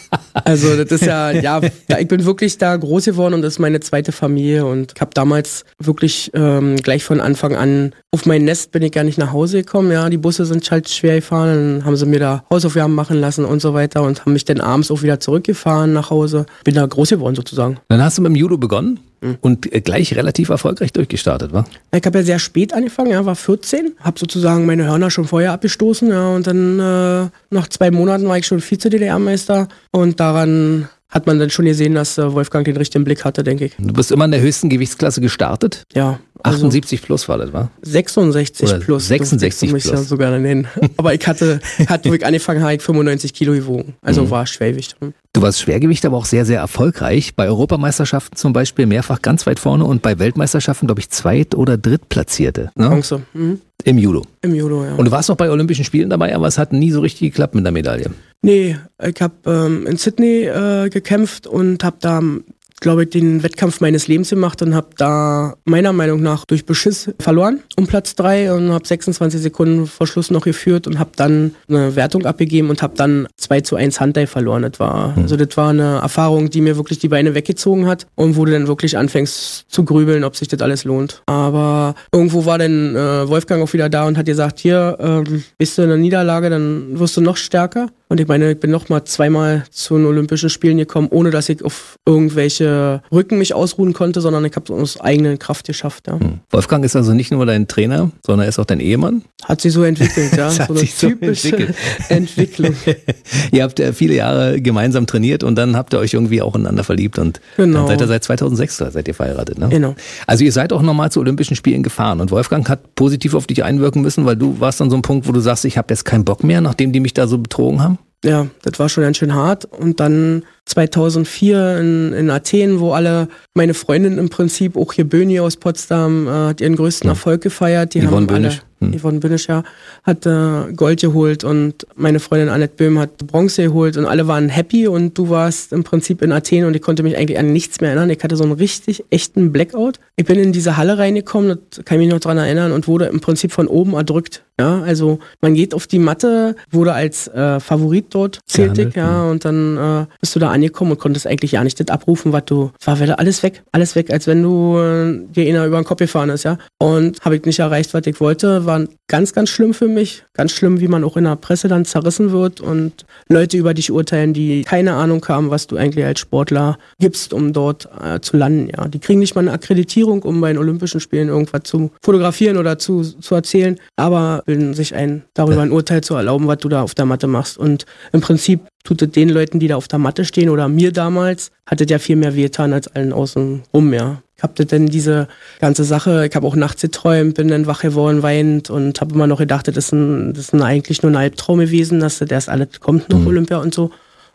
Speaker 6: Also das ist ja, ja, ich bin wirklich da groß geworden und das ist meine zweite Familie und ich habe damals wirklich ähm, gleich von Anfang an, auf mein Nest bin ich gar nicht nach Hause gekommen, ja, die Busse sind halt schwer gefahren, dann haben sie mir da Hausaufgaben machen lassen und so weiter und haben mich dann abends auch wieder zurückgefahren nach Hause. Bin da groß geworden sozusagen.
Speaker 1: Dann hast du mit dem Judo begonnen? Und gleich relativ erfolgreich durchgestartet, wa?
Speaker 6: Ich habe ja sehr spät angefangen, ja, war vierzehn, habe sozusagen meine Hörner schon vorher abgestoßen, ja, und dann äh, nach zwei Monaten war ich schon Vize-D D R-Meister und daran hat man dann schon gesehen, dass äh, Wolfgang den richtigen Blick hatte, denke ich.
Speaker 1: Du bist immer in der höchsten Gewichtsklasse gestartet?
Speaker 6: Ja.
Speaker 1: Also achtundsiebzig plus war das, wa?
Speaker 6: sechsundsechzig
Speaker 1: Oder
Speaker 6: plus.
Speaker 1: sechsundsechzig
Speaker 6: plus.
Speaker 1: plus.
Speaker 6: Ja sogar nennen. Aber ich hatte, hatte wo ich angefangen habe, ich fünfundneunzig Kilo gewogen. Also mhm. war Schwergewicht.
Speaker 1: Du warst Schwergewicht, aber auch sehr, sehr erfolgreich. Bei Europameisterschaften zum Beispiel mehrfach ganz weit vorne und bei Weltmeisterschaften, glaube ich, Zweit- oder Drittplatzierte. Ne?
Speaker 6: Bronze. Mhm.
Speaker 1: Im Judo.
Speaker 6: Im Judo, ja.
Speaker 1: Und du warst noch bei Olympischen Spielen dabei, aber es hat nie so richtig geklappt mit der Medaille.
Speaker 6: Nee, ich habe ähm, in Sydney äh, gekämpft und habe da, glaube ich, den Wettkampf meines Lebens gemacht und habe da meiner Meinung nach durch Beschiss verloren um Platz drei und habe sechsundzwanzig Sekunden vor Schluss noch geführt und habe dann eine Wertung abgegeben und habe dann zwei zu eins Handai verloren. Das war, also das war eine Erfahrung, die mir wirklich die Beine weggezogen hat und wo du dann wirklich anfängst zu grübeln, ob sich das alles lohnt. Aber irgendwo war dann äh, Wolfgang auch wieder da und hat gesagt, hier, ähm, bist du in der Niederlage, dann wirst du noch stärker. Und ich meine, ich bin noch mal zweimal zu den Olympischen Spielen gekommen, ohne dass ich auf irgendwelche Rücken mich ausruhen konnte, sondern ich habe es aus eigener Kraft geschafft. Ja.
Speaker 1: Wolfgang ist also nicht nur dein Trainer, sondern er ist auch dein Ehemann?
Speaker 6: Hat sich so entwickelt, ja.
Speaker 1: Das hat
Speaker 6: so eine
Speaker 1: sich so
Speaker 6: typische
Speaker 1: entwickelt.
Speaker 6: Entwicklung.
Speaker 1: Ihr habt ja viele Jahre gemeinsam trainiert und dann habt ihr euch irgendwie auch ineinander verliebt und
Speaker 6: genau.
Speaker 1: Dann seid ihr seit zweitausendsechs seid ihr verheiratet, ne?
Speaker 6: Genau.
Speaker 1: Also ihr seid auch nochmal zu Olympischen Spielen gefahren und Wolfgang hat positiv auf dich einwirken müssen, weil du warst dann so ein Punkt, wo du sagst, ich habe jetzt keinen Bock mehr, nachdem die mich da so betrogen haben?
Speaker 6: Ja, das war schon ganz schön hart. Und dann zweitausendvier in, in Athen, wo alle meine Freundinnen im Prinzip, auch hier Böni aus Potsdam, äh, hat ihren größten ja. Erfolg gefeiert. Die
Speaker 1: Yvonne
Speaker 6: haben
Speaker 1: Bönisch.
Speaker 6: alle, hm. Yvonne Bönisch, ja, hat äh, Gold geholt und meine Freundin Annette Böhm hat Bronze geholt und alle waren happy und du warst im Prinzip in Athen und ich konnte mich eigentlich an nichts mehr erinnern. Ich hatte so einen richtig echten Blackout. Ich bin in diese Halle reingekommen, das kann ich mich noch dran erinnern, und wurde im Prinzip von oben erdrückt. Ja, also man geht auf die Matte, wurde als äh, Favorit dort zählt, ja, und dann äh, bist du da angekommen und konntest eigentlich ja nicht das abrufen, was du, war wieder alles weg, alles weg, als wenn du äh, dir einer über den Kopf gefahren ist, ja. Und habe ich nicht erreicht, was ich wollte, war ganz, ganz schlimm für mich, ganz schlimm, wie man auch in der Presse dann zerrissen wird und Leute über dich urteilen, die keine Ahnung haben, was du eigentlich als Sportler gibst, um dort äh, zu landen, ja. Die kriegen nicht mal eine Akkreditierung, um bei den Olympischen Spielen irgendwas zu fotografieren oder zu, zu erzählen, aber bilden sich ein, darüber ein Urteil zu erlauben, was du da auf der Matte machst. Und im Prinzip tut es den Leuten, die da auf der Matte stehen, oder mir damals, hat es ja viel mehr wehgetan als allen außen rum, ja. Ich hab das denn diese ganze Sache, ich habe auch nachts geträumt, bin dann wach geworden, weinend und habe immer noch gedacht, das ist, ein, das ist ein eigentlich nur ein Albtraum gewesen, dass das erst alles kommt noch, mhm. Olympia und so.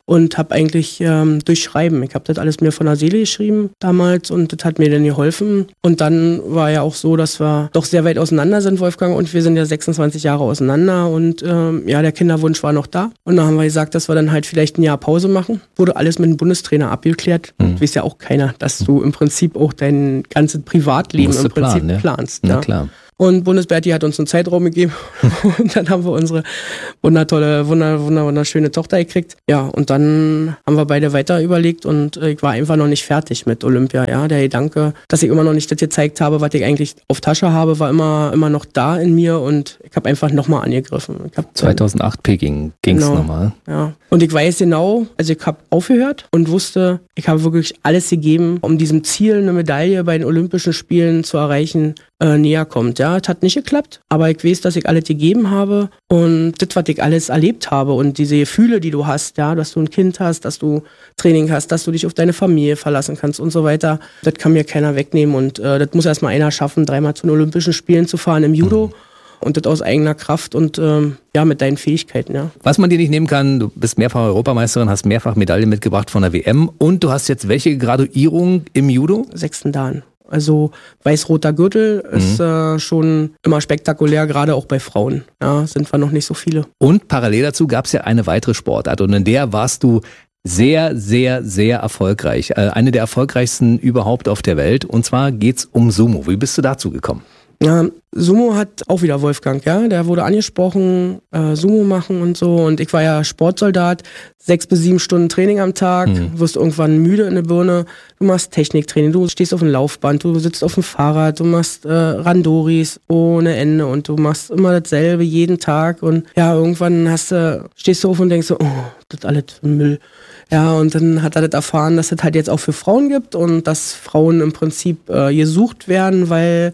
Speaker 6: und habe eigentlich ähm, durch Schreiben, ich habe das alles mir von der Seele geschrieben damals und das hat mir dann geholfen. Und dann war ja auch so, dass wir doch sehr weit auseinander sind, Wolfgang, und wir sind ja sechsundzwanzig Jahre auseinander und ähm, ja, der Kinderwunsch war noch da. Und dann haben wir gesagt, dass wir dann halt vielleicht ein Jahr Pause machen. Wurde alles mit dem Bundestrainer abgeklärt. Mhm. Weiß ja auch keiner, dass du im Prinzip auch dein ganzes Privatleben im Prinzip planen, ja. planst.
Speaker 1: Na
Speaker 6: ja.
Speaker 1: klar.
Speaker 6: Und Bundesberti hat uns einen Zeitraum gegeben und dann haben wir unsere wundertolle, wunder, wunder, wunderschöne Tochter gekriegt. Ja, und dann haben wir beide weiter überlegt und ich war einfach noch nicht fertig mit Olympia. Ja, der Gedanke, dass ich immer noch nicht das gezeigt habe, was ich eigentlich auf Tasche habe, war immer, immer noch da in mir und ich habe einfach nochmal angegriffen. Ich hab
Speaker 1: zweitausendacht Peking ging's
Speaker 6: genau,
Speaker 1: nochmal.
Speaker 6: Ja. Und ich weiß genau, also ich habe aufgehört und wusste, ich habe wirklich alles gegeben, um diesem Ziel, eine Medaille bei den Olympischen Spielen zu erreichen, äh, näher kommt. Ja, es hat nicht geklappt, aber ich weiß, dass ich alles gegeben habe und das, was ich alles erlebt habe und diese Gefühle, die du hast, ja, dass du ein Kind hast, dass du Training hast, dass du dich auf deine Familie verlassen kannst und so weiter, das kann mir keiner wegnehmen und äh, das muss erstmal einer schaffen, dreimal zu den Olympischen Spielen zu fahren im Judo. Mhm. Und das aus eigener Kraft und ähm, ja, mit deinen Fähigkeiten, ja.
Speaker 1: Was man dir nicht nehmen kann, du bist mehrfach Europameisterin, hast mehrfach Medaillen mitgebracht von der W M und du hast jetzt welche Graduierung im Judo?
Speaker 6: Sechsten Dan. Also weiß-roter Gürtel mhm. ist äh, schon immer spektakulär, gerade auch bei Frauen. Ja, sind wir noch nicht so viele.
Speaker 1: Und parallel dazu gab es ja eine weitere Sportart und in der warst du sehr, sehr, sehr erfolgreich. Äh, eine der erfolgreichsten überhaupt auf der Welt. Und zwar geht's um Sumo. Wie bist du dazu gekommen?
Speaker 6: Ja, Sumo hat auch wieder Wolfgang, ja, der wurde angesprochen, äh, Sumo machen und so und ich war ja Sportsoldat, sechs bis sieben Stunden Training am Tag, mhm. wirst irgendwann müde in der Birne, du machst Techniktraining, du stehst auf dem Laufband, du sitzt auf dem Fahrrad, du machst äh, Randoris ohne Ende und du machst immer dasselbe jeden Tag und ja, irgendwann hast du, stehst du auf und denkst so, oh, das ist alles Müll. Ja, und dann hat er das erfahren, dass es halt jetzt auch für Frauen gibt und dass Frauen im Prinzip äh, gesucht werden, weil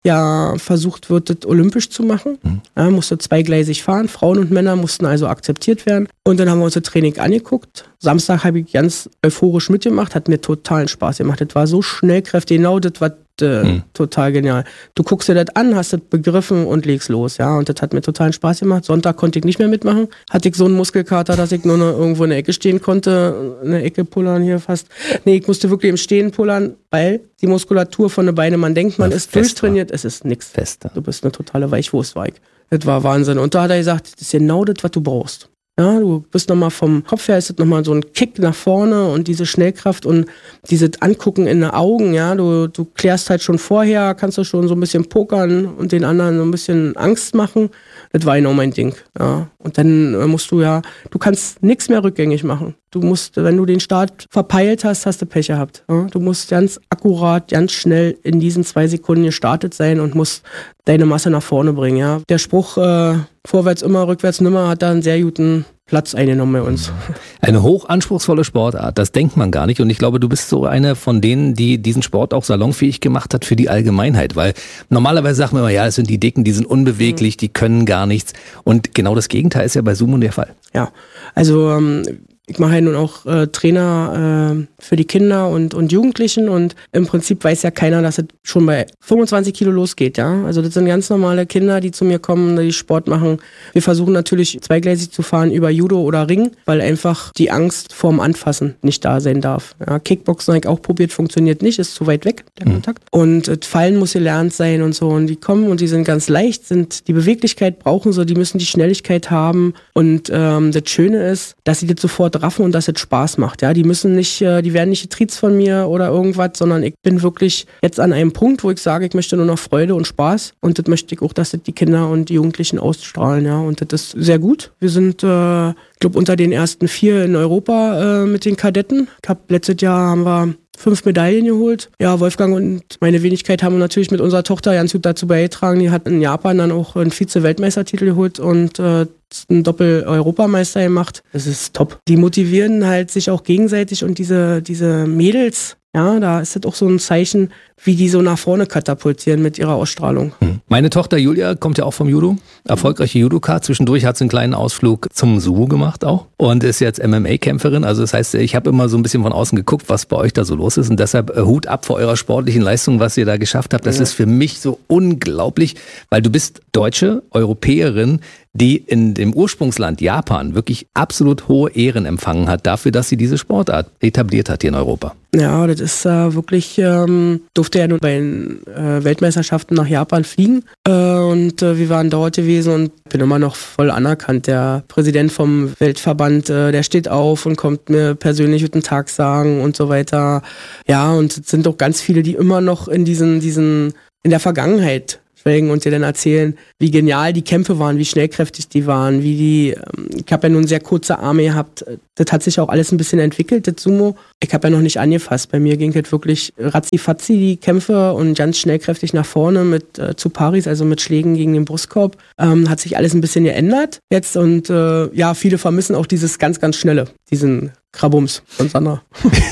Speaker 6: ja versucht wird, das olympisch zu machen. Mhm. Ja, musste zweigleisig fahren. Frauen und Männer mussten also akzeptiert werden. Und dann haben wir uns das Training angeguckt. Samstag habe ich ganz euphorisch mitgemacht, hat mir totalen Spaß gemacht. Das war so schnellkräftig, genau das war äh, mhm. total genial. Du guckst dir das an, hast das begriffen und legst los. Ja, und das hat mir totalen Spaß gemacht. Sonntag konnte ich nicht mehr mitmachen. Hatte ich so einen Muskelkater, dass ich nur noch irgendwo in der Ecke stehen konnte. In der Ecke pullern hier fast. Nee, ich musste wirklich im Stehen pullern, weil die Muskulatur von den Beinen, man denkt, man ja, ist durchtrainiert, es ist nix.
Speaker 1: Fester.
Speaker 6: Du bist eine totale Weichwurst, war ich. Das war Wahnsinn. Und da hat er gesagt, das ist genau das, was du brauchst. Ja, du bist nochmal vom Kopf her, ist das nochmal so ein Kick nach vorne und diese Schnellkraft und dieses Angucken in den Augen, ja, du, du klärst halt schon vorher, kannst du schon so ein bisschen pokern und den anderen so ein bisschen Angst machen. Das war genau mein Ding, ja. Und dann musst du ja, du kannst nichts mehr rückgängig machen. Du musst, wenn du den Start verpeilt hast, hast du Pech gehabt. Ja? Du musst ganz akkurat, ganz schnell in diesen zwei Sekunden gestartet sein und musst deine Masse nach vorne bringen, ja. Der Spruch, äh, vorwärts immer, rückwärts nimmer, hat da einen sehr guten Platz eingenommen bei uns.
Speaker 1: Eine hochanspruchsvolle Sportart, das denkt man gar nicht. Und ich glaube, du bist so eine von denen, die diesen Sport auch salonfähig gemacht hat für die Allgemeinheit. Weil normalerweise sagt man immer, ja, es sind die Dicken, die sind unbeweglich, die können gar nichts. Und genau das Gegenteil ist ja bei Sumo der Fall.
Speaker 6: Ja, also ähm, ich mache ja nun auch äh, Trainer äh, für die Kinder und, und Jugendlichen und im Prinzip weiß ja keiner, dass es schon bei fünfundzwanzig Kilo losgeht, ja. Also das sind ganz normale Kinder, die zu mir kommen, die Sport machen. Wir versuchen natürlich zweigleisig zu fahren über Judo oder Ring, weil einfach die Angst vorm Anfassen nicht da sein darf. Ja, Kickboxen habe ich auch probiert, funktioniert nicht, ist zu weit weg, der mhm. Kontakt. Und das Fallen muss gelernt sein und so und die kommen und die sind ganz leicht, sind die Beweglichkeit brauchen sie, die müssen die Schnelligkeit haben und ähm, das Schöne ist, dass sie das sofort raffen und dass es Spaß macht. Ja, die müssen nicht, die werden nicht getriezt von mir oder irgendwas, sondern ich bin wirklich jetzt an einem Punkt, wo ich sage, ich möchte nur noch Freude und Spaß und das möchte ich auch, dass das die Kinder und die Jugendlichen ausstrahlen. Ja, und das ist sehr gut. Wir sind, äh, ich glaube, unter den ersten vier in Europa äh, mit den Kadetten. Ich habe letztes Jahr haben wir fünf Medaillen geholt. Ja, Wolfgang und meine Wenigkeit haben natürlich mit unserer Tochter ganz gut dazu beigetragen. Die hat in Japan dann auch einen Vize-Weltmeistertitel geholt und äh, einen Doppel-Europameister gemacht. Das ist top. Die motivieren halt sich auch gegenseitig und diese, diese Mädels, ja, da ist das auch so ein Zeichen, wie die so nach vorne katapultieren mit ihrer Ausstrahlung.
Speaker 1: Meine Tochter Julia kommt ja auch vom Judo, erfolgreiche Judoka. Zwischendurch hat sie einen kleinen Ausflug zum Sumo gemacht auch und ist jetzt M M A-Kämpferin. Also das heißt, ich habe immer so ein bisschen von außen geguckt, was bei euch da so los ist und deshalb Hut ab vor eurer sportlichen Leistung, was ihr da geschafft habt. Das ja. ist für mich so unglaublich, weil du bist Deutsche, Europäerin, die in dem Ursprungsland Japan wirklich absolut hohe Ehren empfangen hat dafür, dass sie diese Sportart etabliert hat hier in Europa.
Speaker 6: Ja, das ist äh, wirklich, ähm, durfte ja nur bei den äh, Weltmeisterschaften nach Japan fliegen äh, und äh, wir waren dort gewesen und bin immer noch voll anerkannt. Der Präsident vom Weltverband, äh, der steht auf und kommt mir persönlich guten Tag sagen und so weiter. Ja, und es sind doch ganz viele, die immer noch in diesen, diesen, in der Vergangenheit und dir dann erzählen, wie genial die Kämpfe waren, wie schnellkräftig die waren, wie die, ich habe ja nun sehr kurze Arme gehabt, das hat sich auch alles ein bisschen entwickelt, das Sumo. Ich habe ja noch nicht angefasst, bei mir ging das wirklich ratzi-fatzi, die Kämpfe und ganz schnellkräftig nach vorne mit äh, zu Paris, also mit Schlägen gegen den Brustkorb, ähm, hat sich alles ein bisschen geändert jetzt und äh, ja, viele vermissen auch dieses ganz, ganz Schnelle, diesen Krabums von Sandra.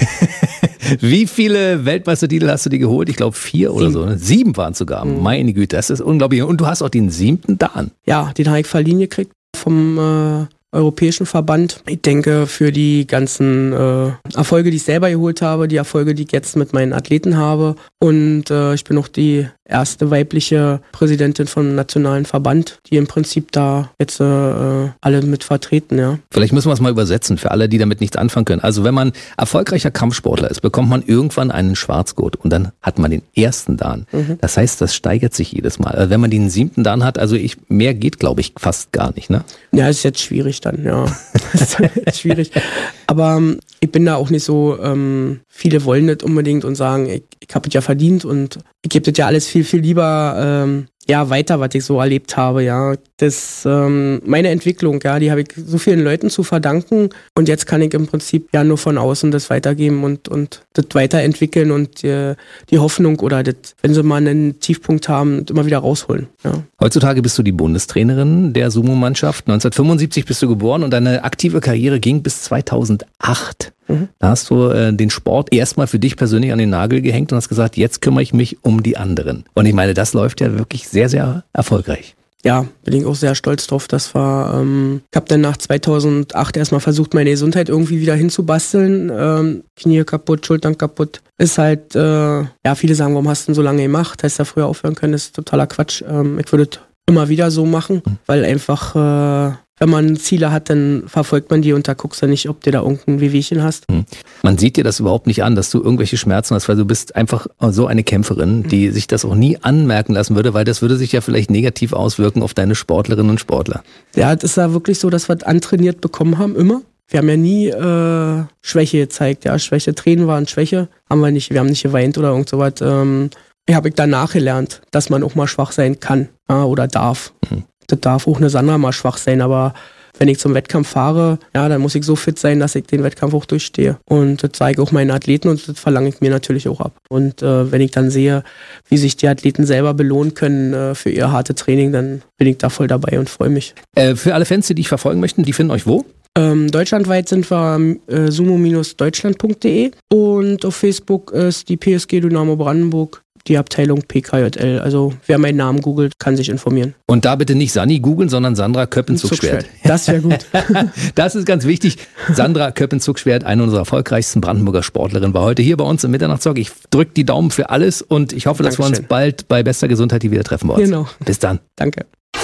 Speaker 1: Wie viele Weltmeistertitel hast du dir geholt? Ich glaube vier oder
Speaker 6: Sieben.
Speaker 1: so. Ne? Sieben waren es sogar. Mhm. Meine Güte, das ist unglaublich. Und du hast auch den siebten Dan.
Speaker 6: Ja, den habe ich verliehen gekriegt vom äh, Europäischen Verband. Ich denke, für die ganzen äh, Erfolge, die ich selber geholt habe, die Erfolge, die ich jetzt mit meinen Athleten habe. Und äh, ich bin auch die erste weibliche Präsidentin vom nationalen Verband, die im Prinzip da jetzt äh, alle mit vertreten, ja.
Speaker 1: Vielleicht müssen wir es mal übersetzen für alle, die damit nichts anfangen können. Also wenn man erfolgreicher Kampfsportler ist, bekommt man irgendwann einen Schwarzgurt und dann hat man den ersten Dan. Mhm. Das heißt, das steigert sich jedes Mal. Also wenn man den siebten Dan hat, also ich, mehr geht, glaube ich, fast gar nicht, ne?
Speaker 6: Ja, ist jetzt schwierig dann, ja. ist jetzt schwierig. Aber ähm, ich bin da auch nicht so, ähm, viele wollen das unbedingt und sagen, ich, ich habe es ja verdient und ich gebe das ja alles viel, viel lieber ähm, ja, weiter, was ich so erlebt habe, ja. Das, ähm, meine Entwicklung, ja, die habe ich so vielen Leuten zu verdanken und jetzt kann ich im Prinzip ja nur von außen das weitergeben und, und das weiterentwickeln und die, die Hoffnung oder das, wenn sie mal einen Tiefpunkt haben, immer wieder rausholen, ja.
Speaker 1: Heutzutage bist du die Bundestrainerin der Sumo-Mannschaft. neunzehnhundertfünfundsiebzig bist du geboren und deine aktive Karriere ging bis zweitausendacht. Mhm. Da hast du äh, den Sport erstmal für dich persönlich an den Nagel gehängt und hast gesagt, jetzt kümmere ich mich um die anderen. Und ich meine, das läuft ja wirklich sehr, sehr erfolgreich.
Speaker 6: Ja, bin ich auch sehr stolz drauf. Das war, ähm, ich habe dann nach zweitausendacht erstmal versucht, meine Gesundheit irgendwie wieder hinzubasteln. Ähm, Knie kaputt, Schultern kaputt. Ist halt, äh, ja, viele sagen, warum hast du denn so lange gemacht? Hättest du ja früher aufhören können, das ist totaler Quatsch. Ähm, ich würde es immer wieder so machen, mhm. weil einfach, äh, wenn man Ziele hat, dann verfolgt man die und da guckst du nicht, ob du da irgendein Wehwehchen hast. Mhm.
Speaker 1: Man sieht dir das überhaupt nicht an, dass du irgendwelche Schmerzen hast, weil du bist einfach so eine Kämpferin, die mhm. sich das auch nie anmerken lassen würde, weil das würde sich ja vielleicht negativ auswirken auf deine Sportlerinnen und Sportler.
Speaker 6: Ja, das ist ja wirklich so, dass wir es antrainiert bekommen haben, immer. Wir haben ja nie äh, Schwäche gezeigt, ja, Schwäche, Tränen waren Schwäche, haben wir nicht, wir haben nicht geweint oder irgend sowas. Ähm, ich habe danach gelernt, dass man auch mal schwach sein kann, ja, oder darf. Mhm. Das darf auch eine Sandra mal schwach sein, aber wenn ich zum Wettkampf fahre, ja, dann muss ich so fit sein, dass ich den Wettkampf auch durchstehe. Und das zeige ich auch meinen Athleten und das verlange ich mir natürlich auch ab. Und äh, wenn ich dann sehe, wie sich die Athleten selber belohnen können äh, für ihr harte Training, dann bin ich da voll dabei und freue mich.
Speaker 1: Äh, für alle Fans, die dich verfolgen möchten, die finden euch wo?
Speaker 6: Ähm, deutschlandweit sind wir äh, sumo Deutschland punkt de und auf Facebook ist die P S G Dynamo Brandenburg, die Abteilung P K J L. Also wer meinen Namen googelt, kann sich informieren.
Speaker 1: Und da bitte nicht Sani googeln, sondern Sandra Köppen-Zuckschwert.
Speaker 6: Das wäre gut.
Speaker 1: Das ist ganz wichtig. Sandra Köppen-Zuckschwert, eine unserer erfolgreichsten Brandenburger Sportlerinnen, war heute hier bei uns im Mitternachtstalk. Ich drücke die Daumen für alles und ich hoffe, dass Dankeschön. Wir uns bald bei bester Gesundheit wieder treffen wollen.
Speaker 6: Genau.
Speaker 1: Bis dann.
Speaker 6: Danke.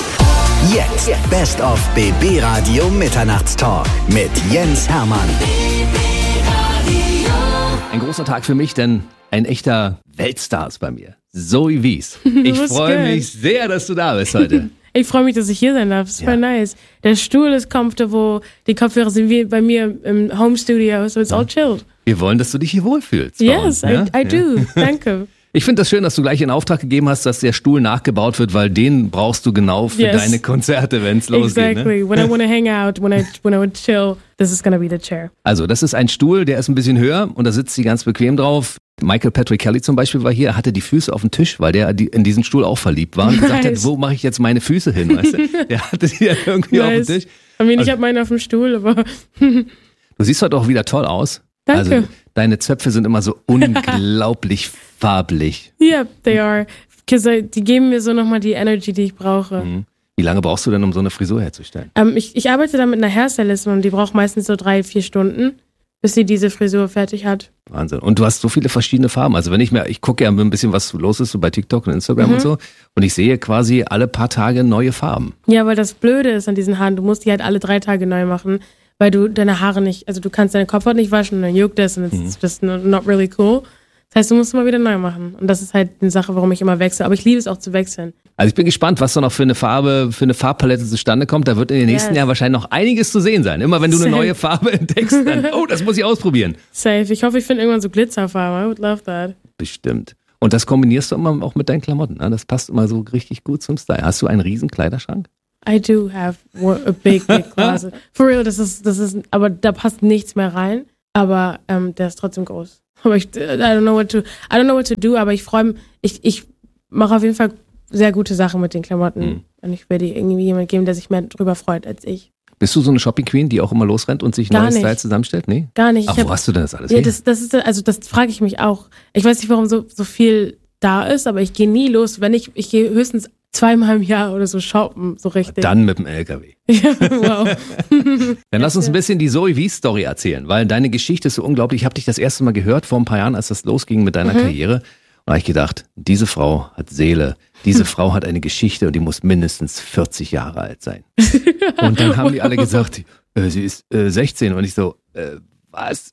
Speaker 3: Jetzt Best of B B Radio Mitternachtstalk mit Jens Hermann.
Speaker 1: Ein großer Tag für mich, denn ein echter Weltstar ist bei mir. Zoe Wies. Ich freue mich sehr, dass du da bist heute.
Speaker 7: Ich freue mich, dass ich hier sein darf. Das ist ja. voll nice. Der Stuhl ist comfortable, die Kopfhörer sind wie bei mir im Home Studio, so it's all chilled.
Speaker 1: Wir wollen, dass du dich hier wohlfühlst.
Speaker 7: Yes, I, ja? I do. Danke.
Speaker 1: Ich finde das schön, dass du gleich in Auftrag gegeben hast, dass der Stuhl nachgebaut wird, weil den brauchst du genau für yes. deine Konzerte, wenn es losgeht.
Speaker 7: Exactly. Ne? When I want to hang out, when I, when I would chill, this is gonna be the chair.
Speaker 1: Also, das ist ein Stuhl, der ist ein bisschen höher und da sitzt sie ganz bequem drauf. Michael Patrick Kelly zum Beispiel war hier, er hatte die Füße auf dem Tisch, weil der in diesen Stuhl auch verliebt war und gesagt nice. hat, wo mache ich jetzt meine Füße hin? Weißt du? Der hatte die ja irgendwie nice. auf dem Tisch.
Speaker 7: I mean, ich habe meine auf dem Stuhl, aber...
Speaker 1: Du siehst heute auch wieder toll aus.
Speaker 7: Danke.
Speaker 1: Also, deine Zöpfe sind immer so unglaublich farblich.
Speaker 7: Yeah, they are. Because die geben mir so nochmal die Energy, die ich brauche.
Speaker 1: Mhm. Wie lange brauchst du denn, um so eine Frisur herzustellen?
Speaker 7: Ähm, ich, ich arbeite da mit einer Hairstylistin und die braucht meistens so drei, vier Stunden. bis sie diese Frisur fertig hat.
Speaker 1: Wahnsinn. Und du hast so viele verschiedene Farben. Also wenn ich mir, ich gucke ja ein bisschen, was los ist so bei TikTok und Instagram
Speaker 7: Mhm.
Speaker 1: und so. Und ich sehe quasi alle paar Tage neue Farben.
Speaker 7: Ja, weil das Blöde ist an diesen Haaren, du musst die halt alle drei Tage neu machen, weil du deine Haare nicht, also du kannst deine Kopfhaut nicht waschen und dann juckt das und it's
Speaker 1: Mhm.
Speaker 7: just not really cool. Das heißt, du musst immer wieder neu machen. Und das ist halt eine Sache, warum ich immer wechsle. Aber ich liebe es auch zu wechseln.
Speaker 1: Also ich bin gespannt, was da noch für eine Farbe, für eine Farbpalette zustande kommt. Da wird in den nächsten
Speaker 7: Yes.
Speaker 1: Jahren wahrscheinlich noch einiges zu sehen sein. Immer wenn du eine
Speaker 7: Safe.
Speaker 1: neue Farbe entdeckst, dann, oh, das muss ich ausprobieren.
Speaker 7: Safe. Ich hoffe, ich finde irgendwann so Glitzerfarben. I would love that.
Speaker 1: Bestimmt. Und das kombinierst du immer auch mit deinen Klamotten. Ne? Das passt immer so richtig gut zum Style. Hast du einen riesen Kleiderschrank?
Speaker 7: I do have one- a big, big closet. For real, das ist, das ist, aber da passt nichts mehr rein. Aber ähm, der ist trotzdem groß. Aber ich, I don't know what to, I don't know what to do. Aber ich freue mich, ich, ich mache auf jeden Fall sehr gute Sachen mit den Klamotten.
Speaker 1: Mhm.
Speaker 7: Und ich werde irgendwie jemand geben, der sich mehr drüber freut als ich.
Speaker 1: Bist du so eine Shopping Queen, die auch immer losrennt und sich
Speaker 7: Gar
Speaker 1: neue
Speaker 7: nicht.
Speaker 1: Styles zusammenstellt? Nee?
Speaker 7: Gar nicht.
Speaker 1: Ach,
Speaker 7: Ich hab-
Speaker 1: wo hast du denn das alles
Speaker 7: Ja,
Speaker 1: her?
Speaker 7: das, das ist, also das frage ich mich auch. Ich weiß nicht, warum so, so viel da ist, aber ich gehe nie los. Wenn ich, ich gehe höchstens zweimal im Jahr oder so shoppen, so richtig.
Speaker 1: Dann mit dem L K W.
Speaker 7: Ja, wow.
Speaker 1: Dann lass uns ein bisschen die Zoe V-Story erzählen, weil deine Geschichte ist so unglaublich. Ich habe dich das erste Mal gehört vor ein paar Jahren, als das losging mit deiner
Speaker 7: Mhm.
Speaker 1: Karriere. Und da habe ich gedacht, diese Frau hat Seele, diese Frau hat eine Geschichte und die muss mindestens vierzig Jahre alt sein. Und dann haben die alle gesagt, äh, sie ist äh, sechzehn. Und ich so, äh, was?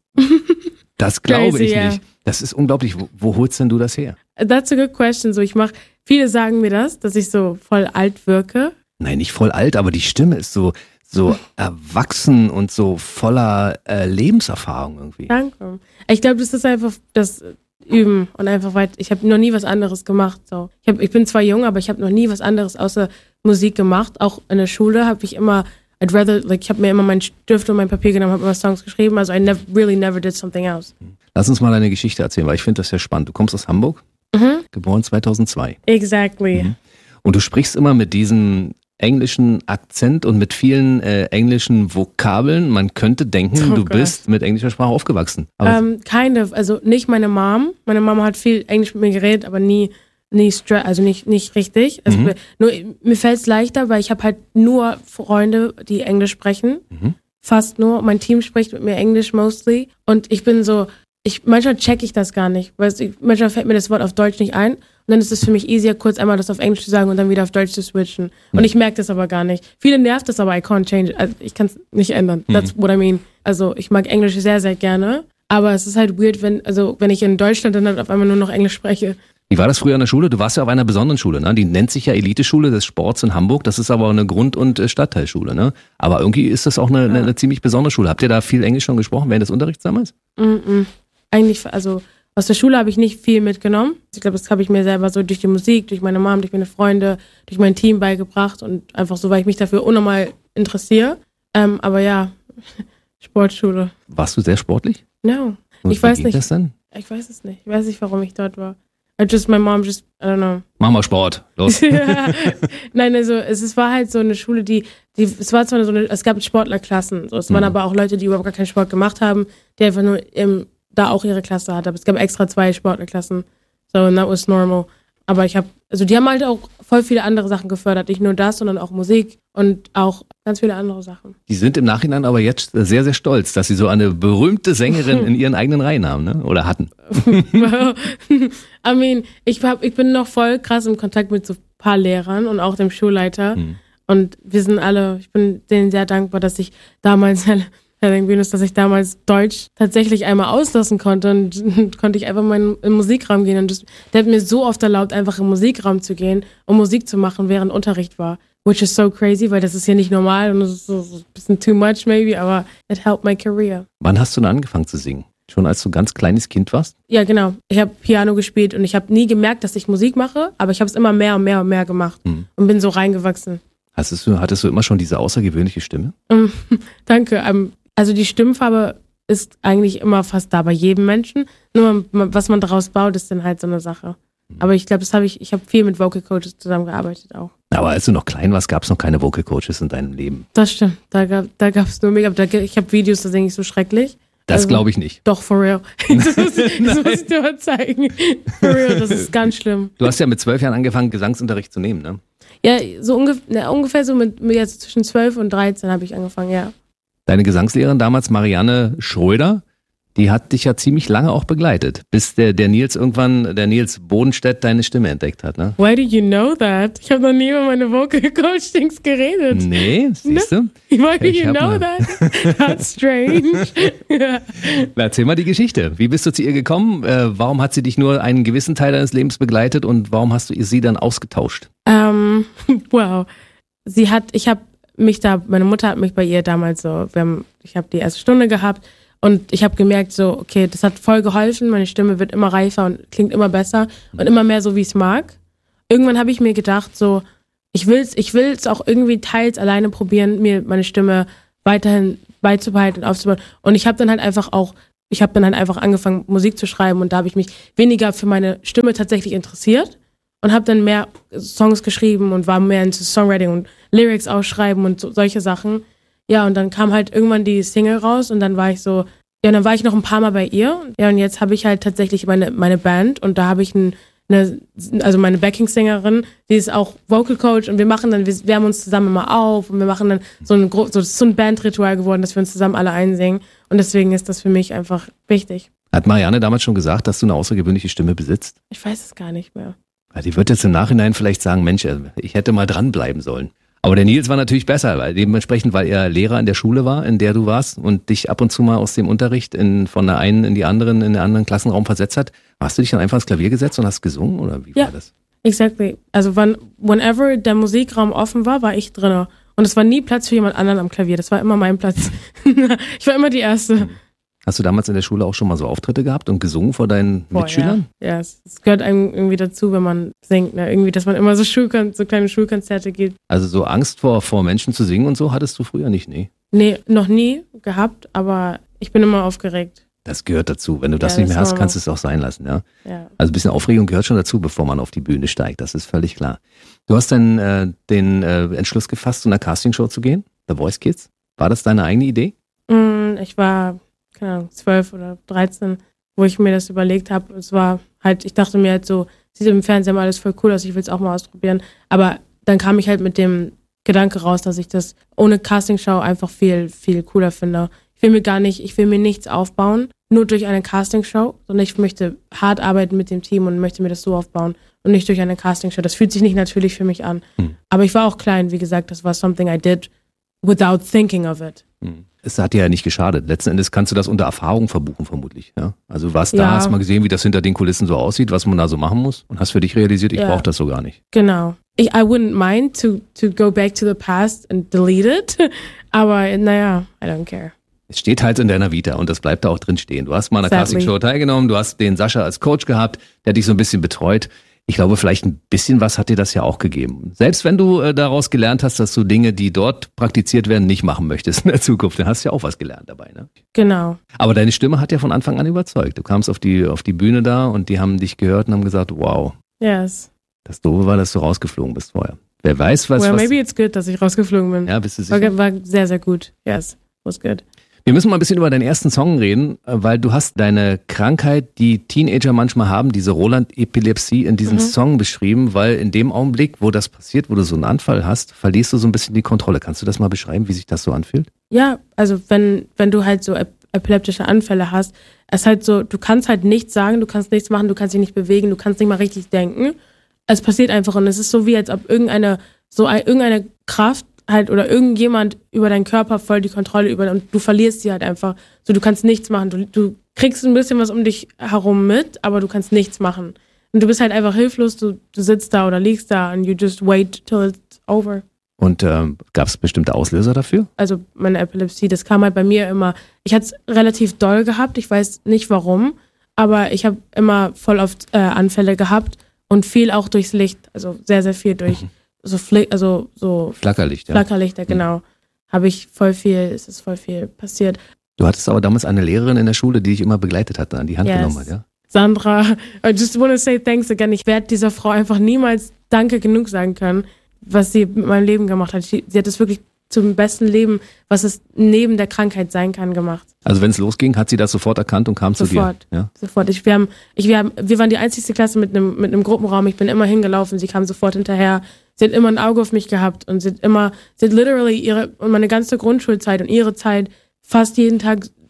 Speaker 1: Das glaube
Speaker 7: Crazy,
Speaker 1: ich
Speaker 7: ja.
Speaker 1: nicht. Das ist unglaublich. Wo, wo holst denn du das her?
Speaker 7: That's a good question. So, ich mache, viele sagen mir das, dass ich so voll alt wirke.
Speaker 1: Nein, nicht voll alt, aber die Stimme ist so, so erwachsen und so voller äh, Lebenserfahrung irgendwie.
Speaker 7: Danke. Ich glaube, das ist einfach das Üben und einfach weit. Ich habe noch nie was anderes gemacht. So, ich, hab, ich bin zwar jung, aber ich habe noch nie was anderes außer Musik gemacht. Auch in der Schule habe ich immer, I'd rather, like, ich habe mir immer meinen Stift und mein Papier genommen, habe immer Songs geschrieben. Also I never, really never did something else.
Speaker 1: Lass uns mal deine Geschichte erzählen, weil ich finde das sehr spannend. Du kommst aus Hamburg,
Speaker 7: Mhm.
Speaker 1: geboren zweitausendzwei.
Speaker 7: Exactly.
Speaker 1: Mhm. Und du sprichst immer mit diesem englischen Akzent und mit vielen äh, englischen Vokabeln. Man könnte denken,
Speaker 7: Oh
Speaker 1: du
Speaker 7: Gott.
Speaker 1: bist mit englischer Sprache aufgewachsen. Aber
Speaker 7: Um, kind of. Also nicht meine Mom. Meine Mama hat viel Englisch mit mir geredet, aber nie, nie stra- also nicht, nicht richtig. Also
Speaker 1: Mhm.
Speaker 7: nur, mir fällt es leichter, weil ich habe halt nur Freunde, die Englisch sprechen.
Speaker 1: Mhm.
Speaker 7: Fast nur. Mein Team spricht mit mir Englisch mostly. Und ich bin so, ich, manchmal check ich das gar nicht. Weil ich, manchmal fällt mir das Wort auf Deutsch nicht ein. Und dann ist es für mich easier, kurz einmal das auf Englisch zu sagen und dann wieder auf Deutsch zu switchen. Und ich merke das aber gar nicht. Viele nervt das, aber I can't change it. Also ich kann es nicht ändern. That's what I mean. Also ich mag Englisch sehr, sehr gerne. Aber es ist halt weird, wenn, also wenn ich in Deutschland dann halt auf einmal nur noch Englisch spreche.
Speaker 1: wie war das früher an der Schule? Du warst ja auf einer besonderen Schule, ne? Die nennt sich ja Eliteschule des Sports in Hamburg. Das ist aber eine Grund- und äh, Stadtteilschule, ne? Aber irgendwie ist das auch eine, eine, eine ziemlich besondere Schule. Habt ihr da viel Englisch schon gesprochen während des Unterrichts damals?
Speaker 7: Mm-mm. Eigentlich, also aus der Schule habe ich nicht viel mitgenommen. Ich glaube, das habe ich mir selber so durch die Musik, durch meine Mom, durch meine Freunde, durch mein Team beigebracht und einfach so, weil ich mich dafür unnormal interessiere. Ähm, aber ja, Sportschule.
Speaker 1: Warst du sehr sportlich?
Speaker 7: No.
Speaker 1: Und
Speaker 7: Ich
Speaker 1: wie
Speaker 7: weiß
Speaker 1: ging
Speaker 7: nicht.
Speaker 1: das denn?
Speaker 7: Ich weiß es nicht. Ich weiß nicht, warum ich dort war. I just, my mom just, I don't know.
Speaker 1: Mach mal Sport. Los.
Speaker 7: Nein, also es, es war halt so eine Schule, die, die es war zwar so eine, es gab Sportlerklassen, so, es waren
Speaker 1: Mhm.
Speaker 7: aber auch Leute, die überhaupt gar keinen Sport gemacht haben, die einfach nur im, da auch ihre Klasse hatten. Aber es gab extra zwei Sportlerklassen, so and that was normal. Aber ich habe, also die haben halt auch voll viele andere Sachen gefördert, nicht nur das, sondern auch Musik und auch ganz viele andere Sachen.
Speaker 1: Die sind im Nachhinein aber jetzt sehr, sehr stolz, dass sie so eine berühmte Sängerin in ihren eigenen Reihen haben, ne? Oder hatten.
Speaker 7: I mean, ich, hab, ich bin noch voll krass im Kontakt mit so ein paar Lehrern und auch dem Schulleiter.
Speaker 1: Mhm.
Speaker 7: Und wir sind alle, ich bin denen sehr dankbar, dass ich damals, Herr Venus, dass ich damals Deutsch tatsächlich einmal auslassen konnte und konnte ich einfach mal in, in den Musikraum gehen. Und das, der hat mir so oft erlaubt, einfach im Musikraum zu gehen und Musik zu machen, während Unterricht war. Which is so crazy, weil das ist ja nicht normal und das ist so, so ein bisschen too much maybe, aber it helped my career.
Speaker 1: Wann hast du denn angefangen zu singen? Schon als du ganz kleines Kind warst?
Speaker 7: Ja, genau. Ich habe Piano gespielt und ich habe nie gemerkt, dass ich Musik mache, aber ich habe es immer mehr und mehr und mehr gemacht
Speaker 1: Mhm.
Speaker 7: und bin so reingewachsen.
Speaker 1: Hattest du, hattest du immer schon diese außergewöhnliche Stimme?
Speaker 7: Ähm, Danke. Ähm, also die Stimmfarbe ist eigentlich immer fast da bei jedem Menschen. Nur man, was man daraus baut, ist dann halt so eine Sache. Aber ich glaube, das habe ich, ich habe viel mit Vocal Coaches zusammengearbeitet auch.
Speaker 1: Aber als du noch klein warst, gab es noch keine Vocal Coaches in deinem Leben.
Speaker 7: Das stimmt. Da gab da gab's nur mega. Da, ich habe Videos, da singe ich so schrecklich.
Speaker 1: Das
Speaker 7: Also-
Speaker 1: glaube ich nicht.
Speaker 7: Doch, for real. Das muss, das muss ich dir mal zeigen. For real, das ist ganz schlimm.
Speaker 1: Du hast ja mit zwölf Jahren angefangen, Gesangsunterricht zu nehmen, ne?
Speaker 7: Ja, so ungefähr, ne, ungefähr so mit, mit jetzt zwischen zwölf und dreizehn habe ich angefangen, ja.
Speaker 1: Deine Gesangslehrerin damals, Marianne Schröder, die hat dich ja ziemlich lange auch begleitet, bis der, der Nils irgendwann, der Nils Bodenstedt deine Stimme entdeckt hat, ne?
Speaker 7: Why do you know that? Ich habe noch nie über meine Vocal Coachings geredet.
Speaker 1: Nee, siehst du?
Speaker 7: Why do you
Speaker 1: hab
Speaker 7: know
Speaker 1: mal-
Speaker 7: that? That's strange. Ja.
Speaker 1: Erzähl mal die Geschichte. Wie bist du zu ihr gekommen? Äh, warum hat sie dich nur einen gewissen Teil deines Lebens begleitet und warum hast du sie dann ausgetauscht?
Speaker 7: Ähm, wow. Sie hat, ich habe mich da, meine Mutter hat mich bei ihr damals so, wir haben, ich habe die erste Stunde gehabt und ich habe gemerkt so, okay, das hat voll geholfen, meine Stimme wird immer reifer und klingt immer besser und immer mehr so, wie ich es mag. Irgendwann habe ich mir gedacht so, ich will's, ich will's auch irgendwie teils alleine probieren, mir meine Stimme weiterhin beizubehalten und aufzubauen. Und ich habe dann halt einfach auch, ich habe dann halt einfach angefangen, Musik zu schreiben und da habe ich mich weniger für meine Stimme tatsächlich interessiert und habe dann mehr Songs geschrieben und war mehr into Songwriting und Lyrics ausschreiben und so, solche Sachen. Ja, und dann kam halt irgendwann die Single raus und dann war ich so, ja, dann war ich noch ein paar Mal bei ihr. Ja, und jetzt habe ich halt tatsächlich meine, meine Band und da habe ich ein, eine, also meine Backing-Sängerin, die ist auch Vocal Coach und wir machen dann, wir wärmen uns zusammen immer auf und wir machen dann so ein, so, das ist so ein Bandritual geworden, dass wir uns zusammen alle einsingen und deswegen ist das für mich einfach wichtig.
Speaker 1: Hat Marianne damals schon gesagt, dass du eine außergewöhnliche Stimme besitzt?
Speaker 7: Ich weiß es gar nicht mehr.
Speaker 1: Ja, die wird jetzt im Nachhinein vielleicht sagen, Mensch, ich hätte mal dranbleiben sollen. Aber der Nils war natürlich besser, weil dementsprechend, weil er Lehrer in der Schule war, in der du warst und dich ab und zu mal aus dem Unterricht in, von der einen in die anderen, in den anderen Klassenraum versetzt hat. Hast du dich dann einfach ins Klavier gesetzt und hast gesungen oder wie
Speaker 7: Ja.
Speaker 1: war das?
Speaker 7: Exactly. Also wann, whenever der Musikraum offen war, war ich drinne. Und es war nie Platz für jemand anderen am Klavier. Das war immer mein Platz. Ich war immer die Erste.
Speaker 1: Hast du damals in der Schule auch schon mal so Auftritte gehabt und gesungen vor deinen
Speaker 7: Boah,
Speaker 1: Mitschülern?
Speaker 7: Ja, ja es, es gehört einem irgendwie dazu, wenn man singt. Ne? Irgendwie, dass man immer so, Schulkon- so kleine Schulkonzerte gibt.
Speaker 1: Also so Angst vor, vor Menschen zu singen und so hattest du früher nicht, nee?
Speaker 7: Nee, noch nie gehabt, aber ich bin immer aufgeregt.
Speaker 1: Das gehört dazu. Wenn du das
Speaker 7: Ja,
Speaker 1: nicht
Speaker 7: das
Speaker 1: mehr hast,
Speaker 7: war-
Speaker 1: kannst du es auch sein lassen, ja?
Speaker 7: Ja.
Speaker 1: Also ein bisschen Aufregung gehört schon dazu, bevor man auf die Bühne steigt. Das ist völlig klar. Du hast dann äh, den äh, Entschluss gefasst, zu einer Castingshow zu gehen, The Voice Kids. War das deine eigene Idee?
Speaker 7: Mm, Ich war, keine Ahnung, zwölf oder dreizehn, wo ich mir das überlegt habe. Es war halt, ich dachte mir halt so, sieht im Fernsehen mal alles voll cool aus, ich will es auch mal ausprobieren. Aber dann kam ich halt mit dem Gedanke raus, dass ich das ohne Castingshow einfach viel, viel cooler finde. Ich will mir gar nicht, ich will mir nichts aufbauen, nur durch eine Castingshow, sondern ich möchte hart arbeiten mit dem Team und möchte mir das so aufbauen und nicht durch eine Castingshow. Das fühlt sich nicht natürlich für mich an.
Speaker 1: Hm.
Speaker 7: Aber ich war auch klein, wie gesagt, das war something I did without thinking of it.
Speaker 1: Es hat dir ja nicht geschadet. Letzten Endes kannst du das unter Erfahrung verbuchen, vermutlich. Ja? Also du warst da,
Speaker 7: Ja.
Speaker 1: hast mal gesehen, wie das hinter den Kulissen so aussieht, was man da so machen muss und hast für dich realisiert, ich
Speaker 7: Ja.
Speaker 1: brauche das so gar nicht.
Speaker 7: Genau. Ich, I wouldn't mind to, to go back to the past and delete it, aber naja, I don't care.
Speaker 1: Es steht halt in deiner Vita und das bleibt da auch drin stehen. Du hast mal an einer
Speaker 7: Sadly.
Speaker 1: Castingshow teilgenommen, du hast den Sascha als Coach gehabt, der hat dich so ein bisschen betreut. Ich glaube, vielleicht ein bisschen was hat dir das ja auch gegeben. Selbst wenn du äh, daraus gelernt hast, dass du Dinge, die dort praktiziert werden, nicht machen möchtest in der Zukunft, dann hast du ja auch was gelernt dabei, ne?
Speaker 7: Genau.
Speaker 1: Aber deine Stimme hat ja von Anfang an überzeugt. Du kamst auf die, auf die Bühne da und die haben dich gehört und haben gesagt, wow,
Speaker 7: Yes.
Speaker 1: das Doofe war, dass du rausgeflogen bist vorher. Wer weiß, was...
Speaker 7: well,
Speaker 1: was
Speaker 7: maybe it's good, dass ich rausgeflogen bin.
Speaker 1: ja, bist du sicher?
Speaker 7: War, war sehr, sehr gut. Yes, was good.
Speaker 1: Wir müssen mal ein bisschen über deinen ersten Song reden, weil du hast deine Krankheit, die Teenager manchmal haben, diese Roland-Epilepsie in diesem
Speaker 7: Mhm.
Speaker 1: Song beschrieben, weil in dem Augenblick, wo das passiert, wo du so einen Anfall hast, verlierst du so ein bisschen die Kontrolle. Kannst du das mal beschreiben, wie sich das so anfühlt?
Speaker 7: Ja, also wenn, wenn du halt so ep- epileptische Anfälle hast, es ist halt so, du kannst halt nichts sagen, du kannst nichts machen, du kannst dich nicht bewegen, du kannst nicht mal richtig denken. Es passiert einfach und es ist so wie, als ob irgendeine, so ein, irgendeine Kraft halt oder irgendjemand über deinen Körper voll die Kontrolle über und du verlierst sie halt einfach. So, du kannst nichts machen. Du, du kriegst ein bisschen was um dich herum mit, aber du kannst nichts machen. Und du bist halt einfach hilflos, du, du sitzt da oder liegst da and you just wait till it's over.
Speaker 1: Und ähm, gab es bestimmte Auslöser dafür?
Speaker 7: Also meine Epilepsie, das kam halt bei mir immer, ich hatte es relativ doll gehabt, ich weiß nicht warum, aber ich habe immer voll oft äh, Anfälle gehabt und viel auch durchs Licht, also sehr, sehr viel durch
Speaker 1: Mhm.
Speaker 7: so Fli- also so
Speaker 1: Flackerlicht, ja.
Speaker 7: Flackerlichter, genau. Habe ich voll viel, es ist voll viel passiert.
Speaker 1: Du hattest aber damals eine Lehrerin in der Schule, die dich immer begleitet hat, an die Hand
Speaker 7: Yes.
Speaker 1: genommen hat, ja?
Speaker 7: Sandra, I just want to say thanks again. Ich werde dieser Frau einfach niemals Danke genug sagen können, was sie mit meinem Leben gemacht hat. Sie, sie hat es wirklich zum besten Leben, was es neben der Krankheit sein kann, gemacht.
Speaker 1: Also wenn es losging, hat sie das sofort erkannt und kam
Speaker 7: Sofort.
Speaker 1: zu dir. Ja?
Speaker 7: Sofort. Ich, wir, haben, ich, wir, haben, wir waren die einzigste Klasse mit einem mit einem Gruppenraum. Ich bin immer hingelaufen. Sie kam sofort hinterher. Sie hat immer ein Auge auf mich gehabt und sie hat immer, sie hat literally ihre und meine ganze Grundschulzeit und ihre Zeit fast jeden Tag